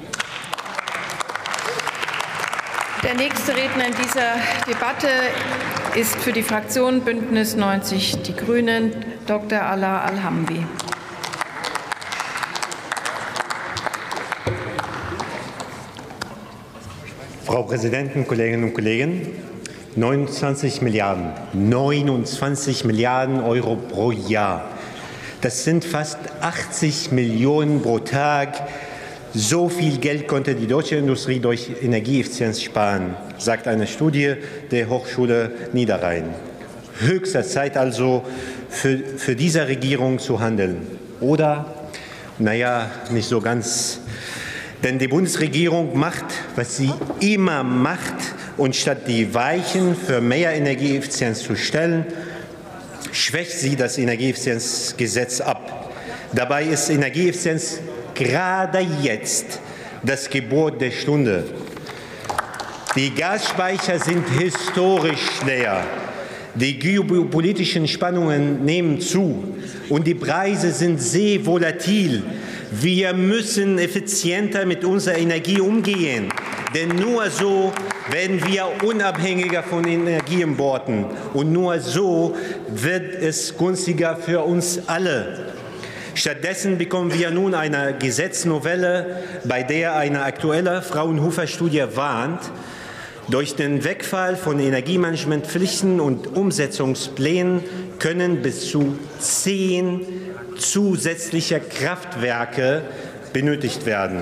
Speaker 2: Der nächste Redner in dieser Debatte ist für die Fraktion Bündnis neunzig Die Grünen Doktor Ala Al-Hamdi.
Speaker 10: Frau Präsidentin, Kolleginnen und Kollegen! neunundzwanzig Milliarden, neunundzwanzig Milliarden Euro pro Jahr. Das sind fast achtzig Millionen pro Tag. So viel Geld konnte die deutsche Industrie durch Energieeffizienz sparen, sagt eine Studie der Hochschule Niederrhein. Höchste Zeit also für, für diese Regierung zu handeln. Oder, naja, nicht so ganz. Denn die Bundesregierung macht, was sie immer macht, und statt die Weichen für mehr Energieeffizienz zu stellen, schwächt sie das Energieeffizienzgesetz ab. Dabei ist Energieeffizienz gerade jetzt das Gebot der Stunde. Die Gasspeicher sind historisch leer. Die geopolitischen Spannungen nehmen zu und die Preise sind sehr volatil. Wir müssen effizienter mit unserer Energie umgehen, denn nur so werden wir unabhängiger von Energieimporten und nur so wird es günstiger für uns alle. Stattdessen bekommen wir nun eine Gesetznovelle, bei der eine aktuelle Fraunhofer-Studie warnt, durch den Wegfall von Energiemanagementpflichten und Umsetzungsplänen können bis zu zehn zusätzliche Kraftwerke benötigt werden.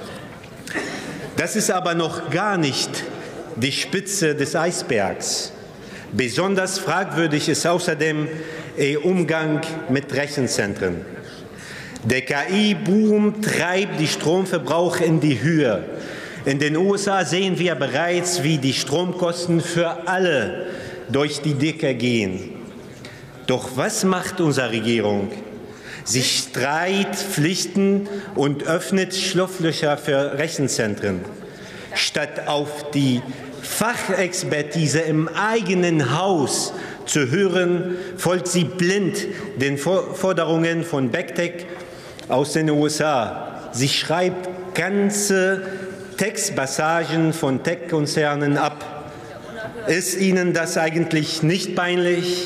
Speaker 10: Das ist aber noch gar nicht die Spitze des Eisbergs. Besonders fragwürdig ist außerdem der Umgang mit Rechenzentren. Der K I-Boom treibt den Stromverbrauch in die Höhe. In den U S A sehen wir bereits, wie die Stromkosten für alle durch die Decke gehen. Doch was macht unsere Regierung? Sie streicht Pflichten und öffnet Schlupflöcher für Rechenzentren. Statt auf die Fachexpertise im eigenen Haus zu hören, folgt sie blind den Forderungen von Bechtel aus den U S A. Sie schreibt ganze Textpassagen von Tech-Konzernen ab. Ist Ihnen das eigentlich nicht peinlich?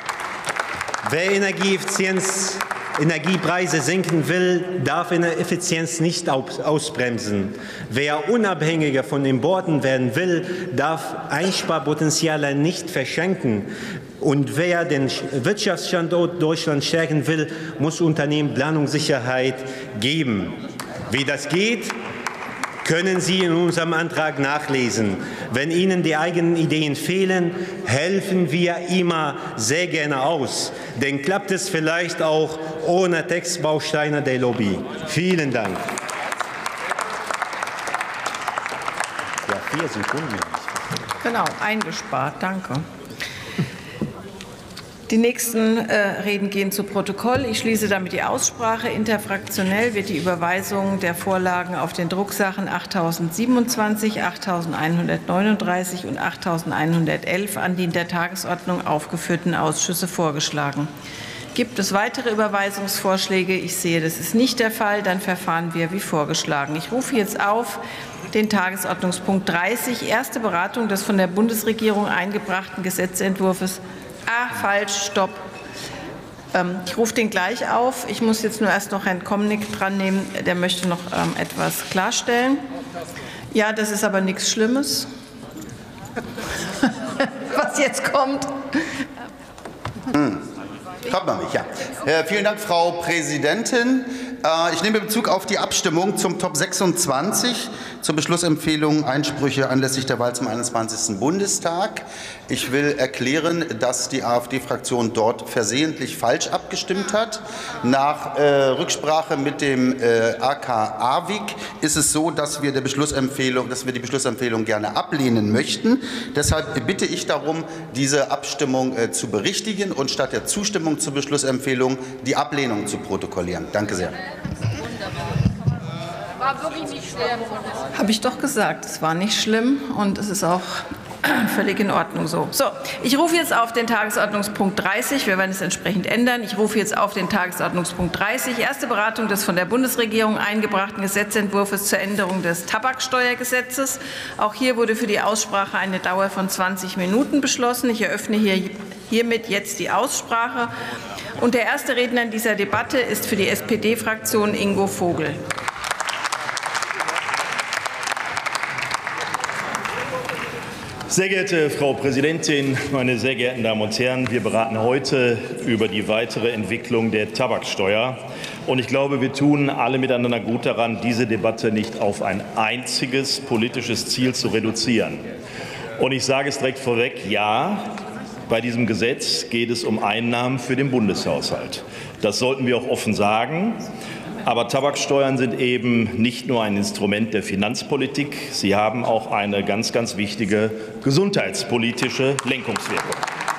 Speaker 10: Wer Energieeffizienz, Energiepreise senken will, darf Effizienz nicht ausbremsen. Wer unabhängiger von Importen werden will, darf Einsparpotenziale nicht verschenken. Und wer den Wirtschaftsstandort Deutschland stärken will, muss Unternehmen Planungssicherheit geben. Wie das geht, können Sie in unserem Antrag nachlesen. Wenn Ihnen die eigenen Ideen fehlen, helfen wir immer sehr gerne aus. Denn klappt es vielleicht auch ohne Textbausteine der Lobby. Vielen Dank. Ja, vier Sekunden.
Speaker 2: Genau, eingespart. Danke. Die nächsten äh, Reden gehen zu Protokoll. Ich schließe damit die Aussprache. Interfraktionell wird die Überweisung der Vorlagen auf den Drucksachen achttausendsiebenundzwanzig, achttausendeinhundertneununddreißig und achttausendeinhundertelf an die in der Tagesordnung aufgeführten Ausschüsse vorgeschlagen. Gibt es weitere Überweisungsvorschläge? Ich sehe, das ist nicht der Fall. Dann verfahren wir wie vorgeschlagen. Ich rufe jetzt auf den Tagesordnungspunkt dreißig, erste Beratung des von der Bundesregierung eingebrachten Gesetzentwurfs. Ah, falsch, stopp. Ich rufe den gleich auf. Ich muss jetzt nur erst noch Herrn Komnick dran nehmen. Der möchte noch ähm, etwas klarstellen. Ja, das ist aber nichts Schlimmes, was jetzt kommt.
Speaker 11: Hm. Kommt noch nicht, ja. Äh, vielen Dank, Frau Präsidentin. Äh, ich nehme Bezug auf die Abstimmung zum Top sechsundzwanzig zur Beschlussempfehlung Einsprüche anlässlich der Wahl zum einundzwanzigsten Bundestag. Ich will erklären, dass die AfD-Fraktion dort versehentlich falsch abgestimmt hat. Nach äh, Rücksprache mit dem äh, A K A W I K ist es so, dass wir, der Beschlussempfehlung, dass wir die Beschlussempfehlung gerne ablehnen möchten. Deshalb bitte ich darum, diese Abstimmung äh, zu berichtigen und statt der Zustimmung zur Beschlussempfehlung die Ablehnung zu protokollieren. Danke sehr.
Speaker 2: War wirklich nicht schlimm. Habe ich doch gesagt, es war nicht schlimm und es ist auch völlig in Ordnung so. So, ich rufe jetzt auf den Tagesordnungspunkt dreißig. Wir werden es entsprechend ändern. Ich rufe jetzt auf den Tagesordnungspunkt dreißig. Erste Beratung des von der Bundesregierung eingebrachten Gesetzentwurfs zur Änderung des Tabaksteuergesetzes. Auch hier wurde für die Aussprache eine Dauer von zwanzig Minuten beschlossen. Ich eröffne hier, hiermit jetzt die Aussprache. Und der erste Redner in dieser Debatte ist für die S P D-Fraktion Ingo Vogel.
Speaker 12: Sehr geehrte Frau Präsidentin, meine sehr geehrten Damen und Herren! Wir beraten heute über die weitere Entwicklung der Tabaksteuer. Und ich glaube, wir tun alle miteinander gut daran, diese Debatte nicht auf ein einziges politisches Ziel zu reduzieren. Und ich sage es direkt vorweg, ja, bei diesem Gesetz geht es um Einnahmen für den Bundeshaushalt. Das sollten wir auch offen sagen. Aber Tabaksteuern sind eben nicht nur ein Instrument der Finanzpolitik, sie haben auch eine ganz, ganz wichtige gesundheitspolitische Lenkungswirkung.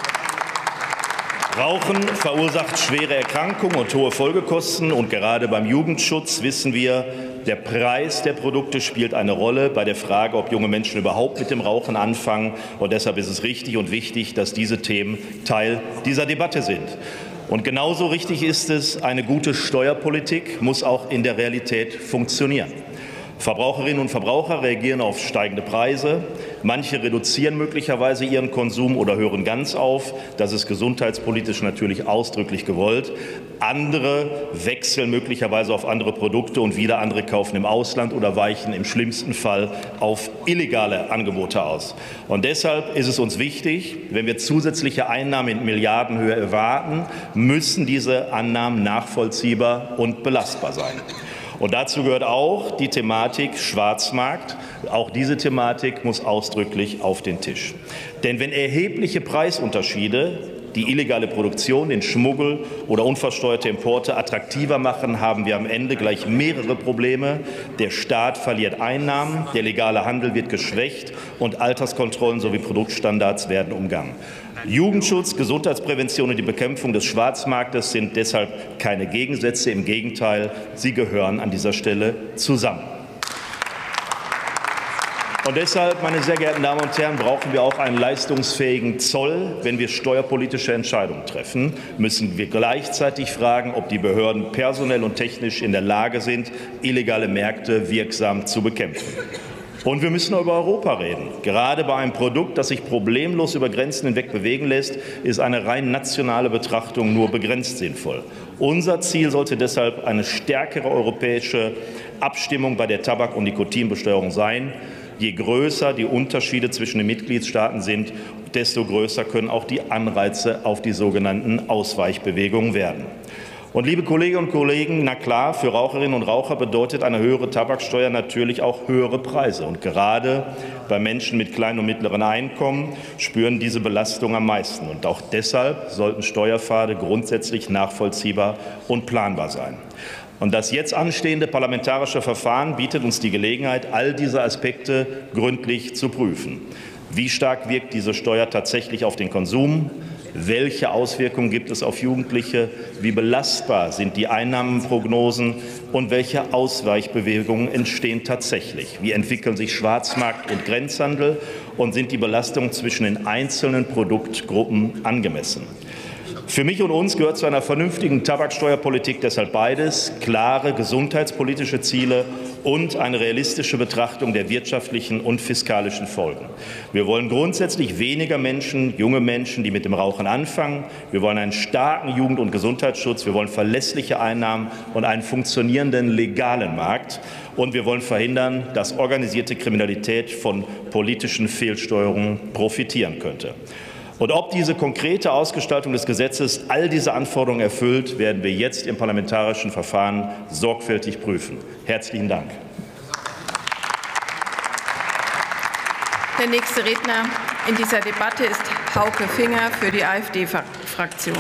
Speaker 12: Rauchen verursacht schwere Erkrankungen und hohe Folgekosten. Und gerade beim Jugendschutz wissen wir, der Preis der Produkte spielt eine Rolle bei der Frage, ob junge Menschen überhaupt mit dem Rauchen anfangen. Und deshalb ist es richtig und wichtig, dass diese Themen Teil dieser Debatte sind. Und genauso richtig ist es, eine gute Steuerpolitik muss auch in der Realität funktionieren. Verbraucherinnen und Verbraucher reagieren auf steigende Preise. Manche reduzieren möglicherweise ihren Konsum oder hören ganz auf. Das ist gesundheitspolitisch natürlich ausdrücklich gewollt. Andere wechseln möglicherweise auf andere Produkte und wieder andere kaufen im Ausland oder weichen im schlimmsten Fall auf illegale Angebote aus. Und deshalb ist es uns wichtig, wenn wir zusätzliche Einnahmen in Milliardenhöhe erwarten, müssen diese Annahmen nachvollziehbar und belastbar sein. Und dazu gehört auch die Thematik Schwarzmarkt. Auch diese Thematik muss ausdrücklich auf den Tisch. Denn wenn erhebliche Preisunterschiede die illegale Produktion, den Schmuggel oder unversteuerte Importe attraktiver machen, haben wir am Ende gleich mehrere Probleme. Der Staat verliert Einnahmen, der legale Handel wird geschwächt und Alterskontrollen sowie Produktstandards werden umgangen. Jugendschutz, Gesundheitsprävention und die Bekämpfung des Schwarzmarktes sind deshalb keine Gegensätze. Im Gegenteil, sie gehören an dieser Stelle zusammen. Und deshalb, meine sehr geehrten Damen und Herren, brauchen wir auch einen leistungsfähigen Zoll. Wenn wir steuerpolitische Entscheidungen treffen, müssen wir gleichzeitig fragen, ob die Behörden personell und technisch in der Lage sind, illegale Märkte wirksam zu bekämpfen. Und wir müssen über Europa reden. Gerade bei einem Produkt, das sich problemlos über Grenzen hinweg bewegen lässt, ist eine rein nationale Betrachtung nur begrenzt sinnvoll. Unser Ziel sollte deshalb eine stärkere europäische Abstimmung bei der Tabak- und Nikotinbesteuerung sein. Je größer die Unterschiede zwischen den Mitgliedstaaten sind, desto größer können auch die Anreize auf die sogenannten Ausweichbewegungen werden. Und liebe Kolleginnen und Kollegen, na klar, für Raucherinnen und Raucher bedeutet eine höhere Tabaksteuer natürlich auch höhere Preise. Und gerade bei Menschen mit kleinen und mittleren Einkommen spüren diese Belastung am meisten. Und auch deshalb sollten Steuerpfade grundsätzlich nachvollziehbar und planbar sein. Und das jetzt anstehende parlamentarische Verfahren bietet uns die Gelegenheit, all diese Aspekte gründlich zu prüfen. Wie stark wirkt diese Steuer tatsächlich auf den Konsum? Welche Auswirkungen gibt es auf Jugendliche? Wie belastbar sind die Einnahmenprognosen? Und welche Ausweichbewegungen entstehen tatsächlich? Wie entwickeln sich Schwarzmarkt und Grenzhandel? Und sind die Belastungen zwischen den einzelnen Produktgruppen angemessen? Für mich und uns gehört zu einer vernünftigen Tabaksteuerpolitik deshalb beides: klare gesundheitspolitische Ziele und eine realistische Betrachtung der wirtschaftlichen und fiskalischen Folgen. Wir wollen grundsätzlich weniger Menschen, junge Menschen, die mit dem Rauchen anfangen. Wir wollen einen starken Jugend- und Gesundheitsschutz. Wir wollen verlässliche Einnahmen und einen funktionierenden legalen Markt. Und wir wollen verhindern, dass organisierte Kriminalität von politischen Fehlsteuerungen profitieren könnte. Und ob diese konkrete Ausgestaltung des Gesetzes all diese Anforderungen erfüllt, werden wir jetzt im parlamentarischen Verfahren sorgfältig prüfen. Herzlichen Dank.
Speaker 2: Der nächste Redner in dieser Debatte ist Hauke Finger für die AfD-Fraktion.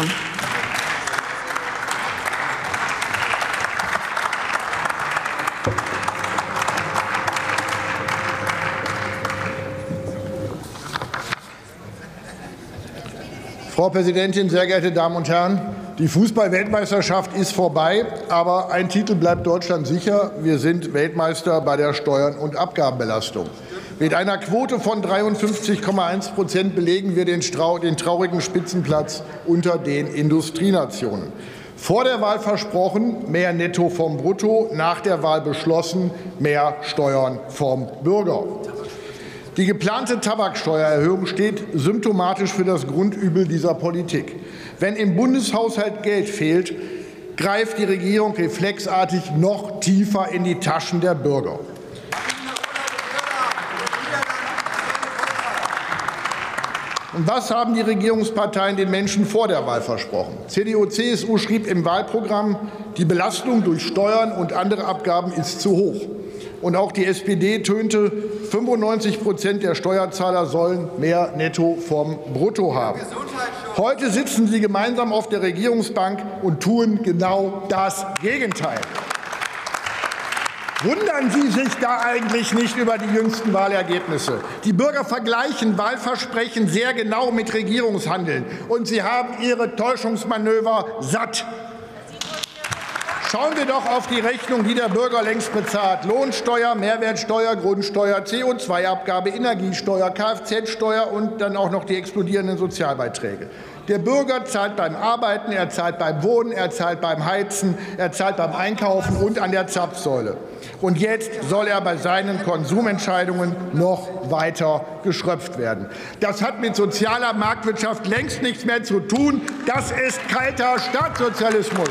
Speaker 13: Frau Präsidentin, sehr geehrte Damen und Herren! Die Fußball-Weltmeisterschaft ist vorbei, aber ein Titel bleibt Deutschland sicher. Wir sind Weltmeister bei der Steuern- und Abgabenbelastung. Mit einer Quote von dreiundfünfzig Komma eins Prozent belegen wir den, den traurigen Spitzenplatz unter den Industrienationen. Vor der Wahl versprochen, mehr Netto vom Brutto, nach der Wahl beschlossen, mehr Steuern vom Bürger. Die geplante Tabaksteuererhöhung steht symptomatisch für das Grundübel dieser Politik. Wenn im Bundeshaushalt Geld fehlt, greift die Regierung reflexartig noch tiefer in die Taschen der Bürger. Und was haben die Regierungsparteien den Menschen vor der Wahl versprochen? C D U C S U schrieb im Wahlprogramm, die Belastung durch Steuern und andere Abgaben ist zu hoch. Und auch die S P D tönte, fünfundneunzig Prozent der Steuerzahler sollen mehr Netto vom Brutto haben. Heute sitzen sie gemeinsam auf der Regierungsbank und tun genau das Gegenteil. Wundern Sie sich da eigentlich nicht über die jüngsten Wahlergebnisse? Die Bürger vergleichen Wahlversprechen sehr genau mit Regierungshandeln, und sie haben ihre Täuschungsmanöver satt. Schauen wir doch auf die Rechnung, die der Bürger längst bezahlt. Lohnsteuer, Mehrwertsteuer, Grundsteuer, C O zwei Abgabe, Energiesteuer, Kfz-Steuer und dann auch noch die explodierenden Sozialbeiträge. Der Bürger zahlt beim Arbeiten, er zahlt beim Wohnen, er zahlt beim Heizen, er zahlt beim Einkaufen und an der Zapfsäule. Und jetzt soll er bei seinen Konsumentscheidungen noch weiter geschröpft werden. Das hat mit sozialer Marktwirtschaft längst nichts mehr zu tun. Das ist kalter Staatssozialismus.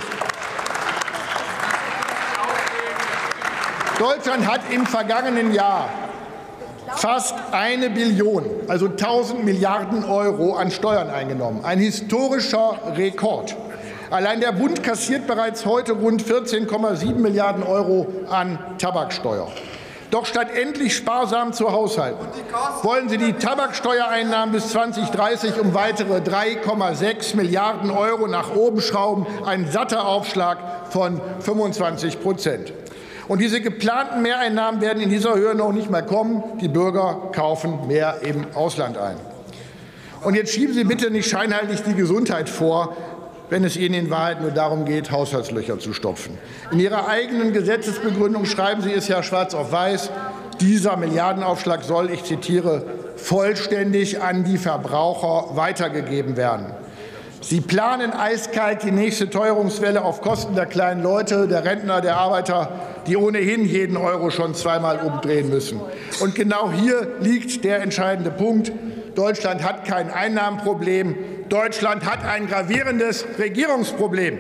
Speaker 13: Deutschland hat im vergangenen Jahr fast eine Billion, also tausend Milliarden Euro an Steuern eingenommen. Ein historischer Rekord. Allein der Bund kassiert bereits heute rund vierzehn Komma sieben Milliarden Euro an Tabaksteuer. Doch statt endlich sparsam zu haushalten, wollen Sie die Tabaksteuereinnahmen bis zweitausenddreißig um weitere drei Komma sechs Milliarden Euro nach oben schrauben, ein satter Aufschlag von fünfundzwanzig Prozent. Und diese geplanten Mehreinnahmen werden in dieser Höhe noch nicht mehr kommen. Die Bürger kaufen mehr im Ausland ein. Und jetzt schieben Sie bitte nicht scheinheilig die Gesundheit vor, wenn es Ihnen in Wahrheit nur darum geht, Haushaltslöcher zu stopfen. In Ihrer eigenen Gesetzesbegründung schreiben Sie es ja schwarz auf weiß, dieser Milliardenaufschlag soll, ich zitiere, vollständig an die Verbraucher weitergegeben werden. Sie planen eiskalt die nächste Teuerungswelle auf Kosten der kleinen Leute, der Rentner, der Arbeiter, die ohnehin jeden Euro schon zweimal umdrehen müssen. Und genau hier liegt der entscheidende Punkt. Deutschland hat kein Einnahmenproblem. Deutschland hat ein gravierendes Regierungsproblem.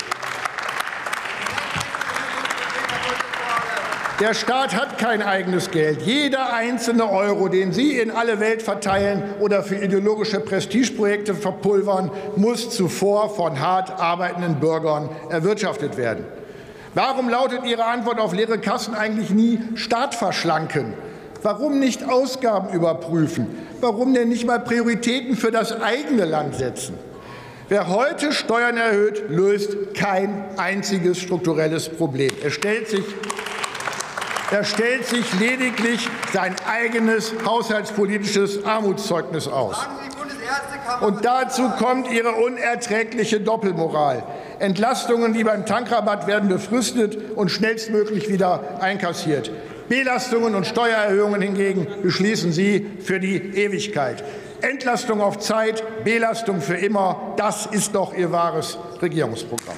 Speaker 13: Der Staat hat kein eigenes Geld. Jeder einzelne Euro, den Sie in alle Welt verteilen oder für ideologische Prestigeprojekte verpulvern, muss zuvor von hart arbeitenden Bürgern erwirtschaftet werden. Warum lautet Ihre Antwort auf leere Kassen eigentlich nie Staat verschlanken? Warum nicht Ausgaben überprüfen? Warum denn nicht mal Prioritäten für das eigene Land setzen? Wer heute Steuern erhöht, löst kein einziges strukturelles Problem. Es stellt sich Er stellt sich lediglich sein eigenes haushaltspolitisches Armutszeugnis aus. Und dazu kommt Ihre unerträgliche Doppelmoral. Entlastungen wie beim Tankrabatt werden befristet und schnellstmöglich wieder einkassiert. Belastungen und Steuererhöhungen hingegen beschließen Sie für die Ewigkeit. Entlastung auf Zeit, Belastung für immer, das ist doch Ihr wahres Regierungsprogramm.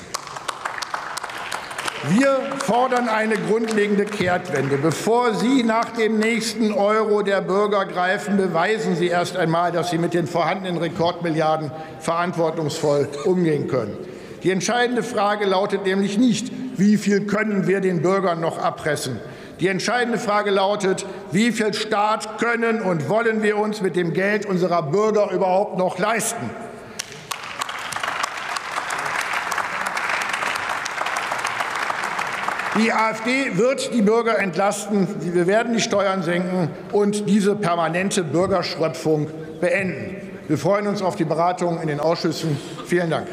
Speaker 13: Wir fordern eine grundlegende Kehrtwende. Bevor Sie nach dem nächsten Euro der Bürger greifen, beweisen Sie erst einmal, dass Sie mit den vorhandenen Rekordmilliarden verantwortungsvoll umgehen können. Die entscheidende Frage lautet nämlich nicht, wie viel können wir den Bürgern noch abpressen. Die entscheidende Frage lautet, wie viel Staat können und wollen wir uns mit dem Geld unserer Bürger überhaupt noch leisten? Die AfD wird die Bürger entlasten. Wir werden die Steuern senken und diese permanente Bürgerschröpfung beenden. Wir freuen uns auf die Beratungen in den Ausschüssen. Vielen Dank.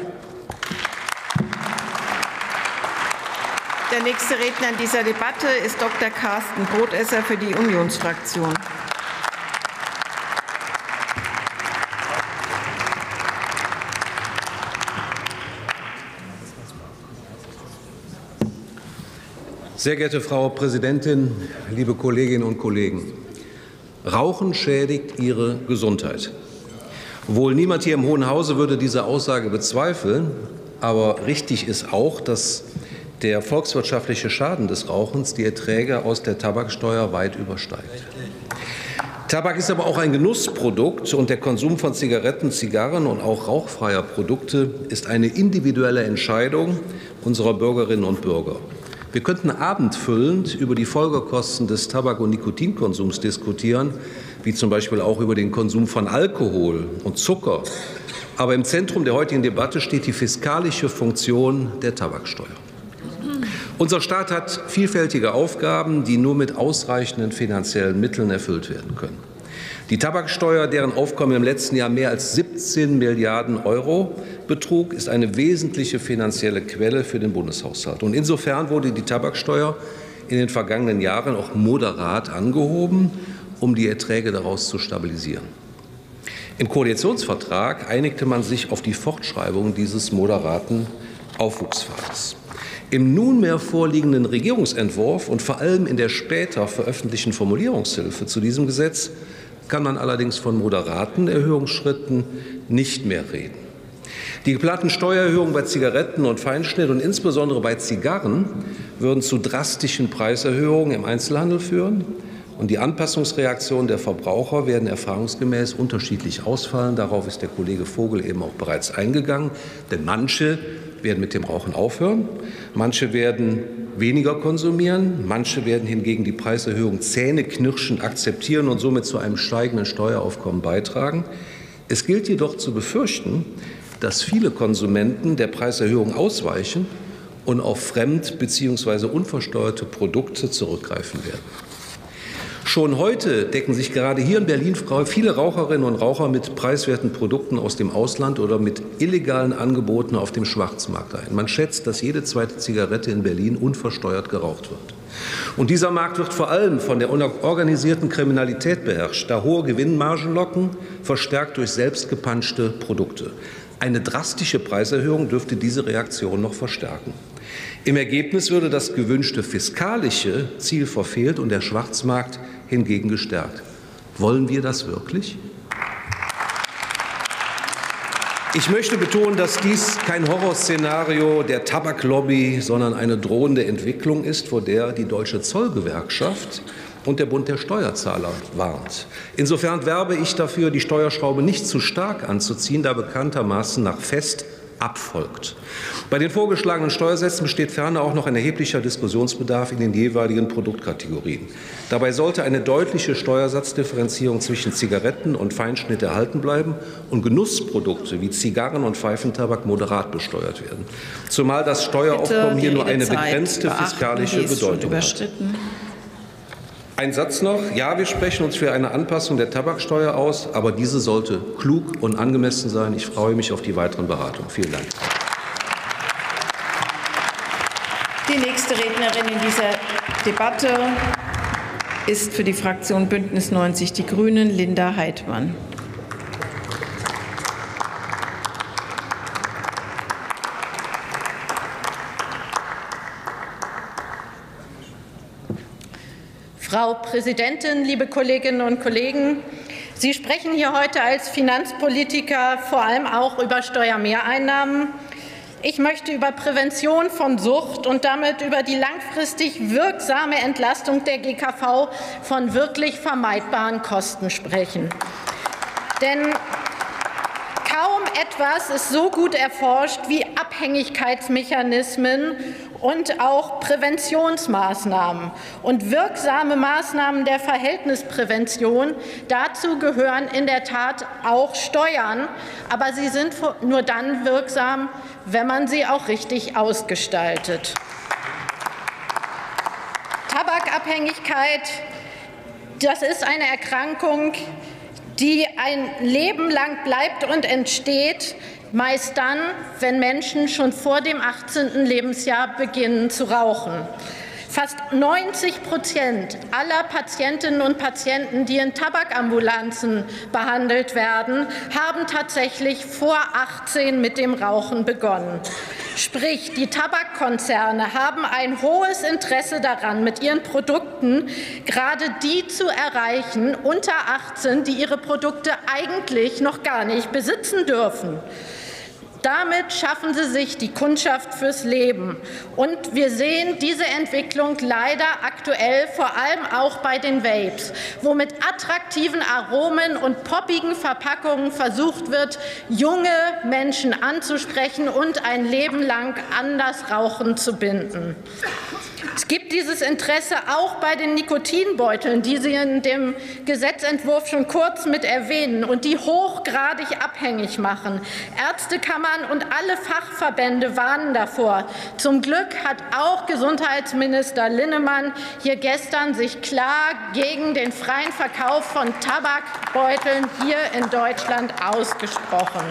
Speaker 2: Der nächste Redner in dieser Debatte ist Doktor Carsten Brotesser für die Unionsfraktion.
Speaker 14: Sehr geehrte Frau Präsidentin, liebe Kolleginnen und Kollegen! Rauchen schädigt Ihre Gesundheit. Wohl niemand hier im Hohen Hause würde diese Aussage bezweifeln, aber richtig ist auch, dass der volkswirtschaftliche Schaden des Rauchens die Erträge aus der Tabaksteuer weit übersteigt. Tabak ist aber auch ein Genussprodukt, und der Konsum von Zigaretten, Zigarren und auch rauchfreier Produkte ist eine individuelle Entscheidung unserer Bürgerinnen und Bürger. Wir könnten abendfüllend über die Folgekosten des Tabak- und Nikotinkonsums diskutieren, wie zum Beispiel auch über den Konsum von Alkohol und Zucker. Aber im Zentrum der heutigen Debatte steht die fiskalische Funktion der Tabaksteuer. Unser Staat hat vielfältige Aufgaben, die nur mit ausreichenden finanziellen Mitteln erfüllt werden können. Die Tabaksteuer, deren Aufkommen im letzten Jahr mehr als siebzehn Milliarden Euro betrug, ist eine wesentliche finanzielle Quelle für den Bundeshaushalt. Und insofern wurde die Tabaksteuer in den vergangenen Jahren auch moderat angehoben, um die Erträge daraus zu stabilisieren. Im Koalitionsvertrag einigte man sich auf die Fortschreibung dieses moderaten Aufwuchspfades. Im nunmehr vorliegenden Regierungsentwurf und vor allem in der später veröffentlichten Formulierungshilfe zu diesem Gesetz kann man allerdings von moderaten Erhöhungsschritten nicht mehr reden. Die geplanten Steuererhöhungen bei Zigaretten und Feinschnitt und insbesondere bei Zigarren würden zu drastischen Preiserhöhungen im Einzelhandel führen. Und die Anpassungsreaktionen der Verbraucher werden erfahrungsgemäß unterschiedlich ausfallen. Darauf ist der Kollege Vogel eben auch bereits eingegangen. Denn manche werden mit dem Rauchen aufhören, manche werden weniger konsumieren, manche werden hingegen die Preiserhöhung zähneknirschend akzeptieren und somit zu einem steigenden Steueraufkommen beitragen. Es gilt jedoch zu befürchten, dass viele Konsumenten der Preiserhöhung ausweichen und auf fremd- bzw. unversteuerte Produkte zurückgreifen werden. Schon heute decken sich gerade hier in Berlin viele Raucherinnen und Raucher mit preiswerten Produkten aus dem Ausland oder mit illegalen Angeboten auf dem Schwarzmarkt ein. Man schätzt, dass jede zweite Zigarette in Berlin unversteuert geraucht wird. Und dieser Markt wird vor allem von der organisierten Kriminalität beherrscht, da hohe Gewinnmargen locken, verstärkt durch selbstgepanschte Produkte. Eine drastische Preiserhöhung dürfte diese Reaktion noch verstärken. Im Ergebnis würde das gewünschte fiskalische Ziel verfehlt und der Schwarzmarkt hingegen gestärkt. Wollen wir das wirklich? Ich möchte betonen, dass dies kein Horrorszenario der Tabaklobby, sondern eine drohende Entwicklung ist, vor der die Deutsche Zollgewerkschaft und der Bund der Steuerzahler warnt. Insofern werbe ich dafür, die Steuerschraube nicht zu stark anzuziehen, da bekanntermaßen nach Fest abfolgt. Bei den vorgeschlagenen Steuersätzen besteht ferner auch noch ein erheblicher Diskussionsbedarf in den jeweiligen Produktkategorien. Dabei sollte eine deutliche Steuersatzdifferenzierung zwischen Zigaretten und Feinschnitt erhalten bleiben und Genussprodukte wie Zigarren und Pfeifentabak moderat besteuert werden. Zumal das Steueraufkommen hier nur eine begrenzte fiskalische Bedeutung hat. Ein Satz noch. Ja, wir sprechen uns für eine Anpassung der Tabaksteuer aus, aber diese sollte klug und angemessen sein. Ich freue mich auf die weiteren Beratungen. Vielen Dank.
Speaker 2: Die nächste Rednerin in dieser Debatte ist für die Fraktion Bündnis neunzig Die Grünen Linda Heidmann.
Speaker 15: Frau Präsidentin, liebe Kolleginnen und Kollegen! Sie sprechen hier heute als Finanzpolitiker vor allem auch über Steuermehreinnahmen. Ich möchte über Prävention von Sucht und damit über die langfristig wirksame Entlastung der G K V von wirklich vermeidbaren Kosten sprechen. Denn kaum etwas ist so gut erforscht wie Abhängigkeitsmechanismen und auch Präventionsmaßnahmen und wirksame Maßnahmen der Verhältnisprävention. Dazu gehören in der Tat auch Steuern, aber sie sind nur dann wirksam, wenn man sie auch richtig ausgestaltet. Tabakabhängigkeit, das ist eine Erkrankung, die ein Leben lang bleibt und entsteht, meist dann, wenn Menschen schon vor dem achtzehnten Lebensjahr beginnen zu rauchen. Fast neunzig Prozent aller Patientinnen und Patienten, die in Tabakambulanzen behandelt werden, haben tatsächlich vor achtzehn mit dem Rauchen begonnen. Sprich, die Tabakkonzerne haben ein hohes Interesse daran, mit ihren Produkten gerade die zu erreichen unter achtzehn, die ihre Produkte eigentlich noch gar nicht besitzen dürfen. Damit schaffen sie sich die Kundschaft fürs Leben. Und wir sehen diese Entwicklung leider aktuell vor allem auch bei den Vapes, wo mit attraktiven Aromen und poppigen Verpackungen versucht wird, junge Menschen anzusprechen und ein Leben lang an das Rauchen zu binden. Es gibt dieses Interesse auch bei den Nikotinbeuteln, die Sie in dem Gesetzentwurf schon kurz mit erwähnen und die hochgradig abhängig machen. Ärztekammern und alle Fachverbände warnen davor. Zum Glück hat auch Gesundheitsminister Linnemann hier gestern sich klar gegen den freien Verkauf von Tabakbeuteln hier in Deutschland ausgesprochen.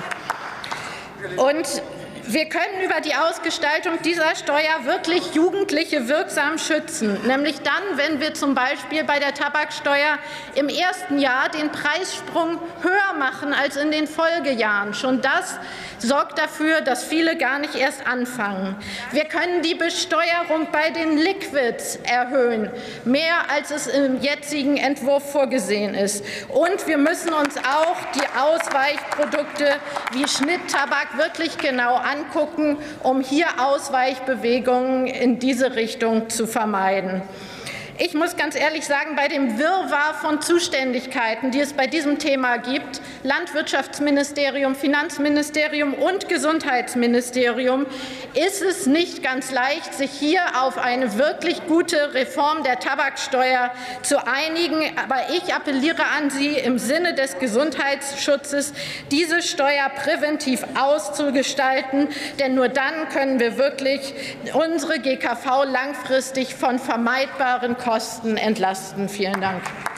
Speaker 15: Und wir können über die Ausgestaltung dieser Steuer wirklich Jugendliche wirksam schützen, nämlich dann, wenn wir zum Beispiel bei der Tabaksteuer im ersten Jahr den Preissprung höher machen als in den Folgejahren. Schon das sorgt dafür, dass viele gar nicht erst anfangen. Wir können die Besteuerung bei den Liquids erhöhen, mehr als es im jetzigen Entwurf vorgesehen ist. Und wir müssen uns auch die Ausweichprodukte wie Schnitttabak wirklich genau angucken, um hier Ausweichbewegungen in diese Richtung zu vermeiden. Ich muss ganz ehrlich sagen, bei dem Wirrwarr von Zuständigkeiten, die es bei diesem Thema gibt, Landwirtschaftsministerium, Finanzministerium und Gesundheitsministerium, ist es nicht ganz leicht, sich hier auf eine wirklich gute Reform der Tabaksteuer zu einigen. Aber ich appelliere an Sie, im Sinne des Gesundheitsschutzes diese Steuer präventiv auszugestalten, denn nur dann können wir wirklich unsere G K V langfristig von vermeidbaren Kosten entlasten. Vielen Dank.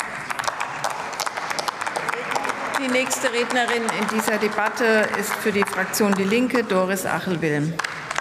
Speaker 2: Die nächste Rednerin in dieser Debatte ist für die Fraktion Die Linke Doris Achel-Wilm.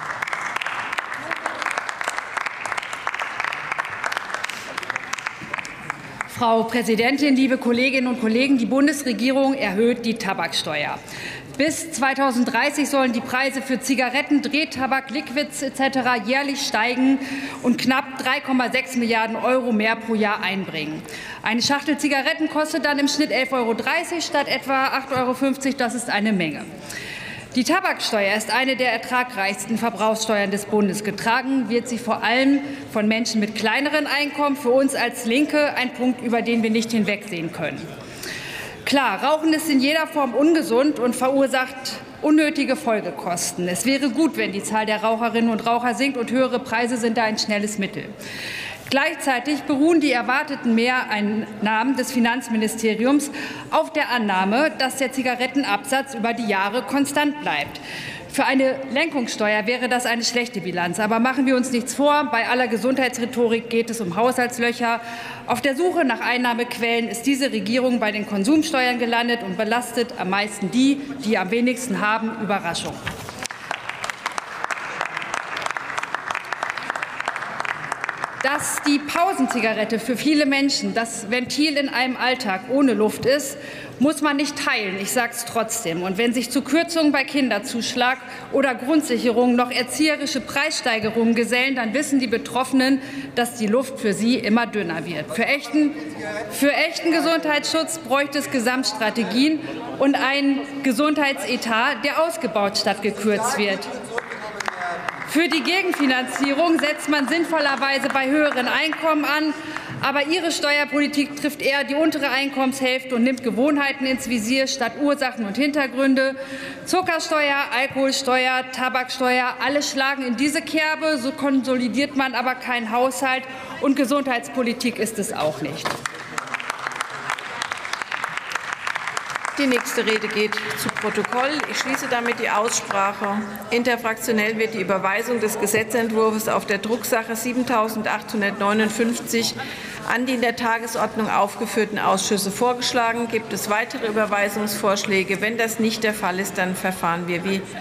Speaker 16: Frau Präsidentin, liebe Kolleginnen und Kollegen! Die Bundesregierung erhöht die Tabaksteuer. Bis zweitausenddreißig sollen die Preise für Zigaretten, Drehtabak, Liquids et cetera jährlich steigen und knapp drei Komma sechs Milliarden Euro mehr pro Jahr einbringen. Eine Schachtel Zigaretten kostet dann im Schnitt elf Euro dreißig statt etwa acht Euro fünfzig. Das ist eine Menge. Die Tabaksteuer ist eine der ertragreichsten Verbrauchssteuern des Bundes. Getragen wird sie vor allem von Menschen mit kleineren Einkommen. Für uns als Linke ein Punkt, über den wir nicht hinwegsehen können. Klar, Rauchen ist in jeder Form ungesund und verursacht unnötige Folgekosten. Es wäre gut, wenn die Zahl der Raucherinnen und Raucher sinkt, und höhere Preise sind da ein schnelles Mittel. Gleichzeitig beruhen die erwarteten Mehreinnahmen des Finanzministeriums auf der Annahme, dass der Zigarettenabsatz über die Jahre konstant bleibt. Für eine Lenkungssteuer wäre das eine schlechte Bilanz. Aber machen wir uns nichts vor, bei aller Gesundheitsrhetorik geht es um Haushaltslöcher. Auf der Suche nach Einnahmequellen ist diese Regierung bei den Konsumsteuern gelandet und belastet am meisten die, die am wenigsten haben. Überraschung. Dass die Pausenzigarette für viele Menschen das Ventil in einem Alltag ohne Luft ist, muss man nicht teilen. Ich sage es trotzdem. Und wenn sich zu Kürzungen bei Kinderzuschlag oder Grundsicherung noch erzieherische Preissteigerungen gesellen, dann wissen die Betroffenen, dass die Luft für sie immer dünner wird. Für echten, für echten Gesundheitsschutz bräuchte es Gesamtstrategien und einen Gesundheitsetat, der ausgebaut statt gekürzt wird. Für die Gegenfinanzierung setzt man sinnvollerweise bei höheren Einkommen an. Aber Ihre Steuerpolitik trifft eher die untere Einkommenshälfte und nimmt Gewohnheiten ins Visier statt Ursachen und Hintergründe. Zuckersteuer, Alkoholsteuer, Tabaksteuer, alle schlagen in diese Kerbe. So konsolidiert man aber keinen Haushalt. Und Gesundheitspolitik ist es auch nicht.
Speaker 2: Die nächste Rede geht zu Protokoll. Ich schließe damit die Aussprache. Interfraktionell wird die Überweisung des Gesetzentwurfs auf der Drucksache siebentausendachthundertneunundfünfzig an die in der Tagesordnung aufgeführten Ausschüsse vorgeschlagen. Gibt es weitere Überweisungsvorschläge? Wenn das nicht der Fall ist, dann verfahren wir wie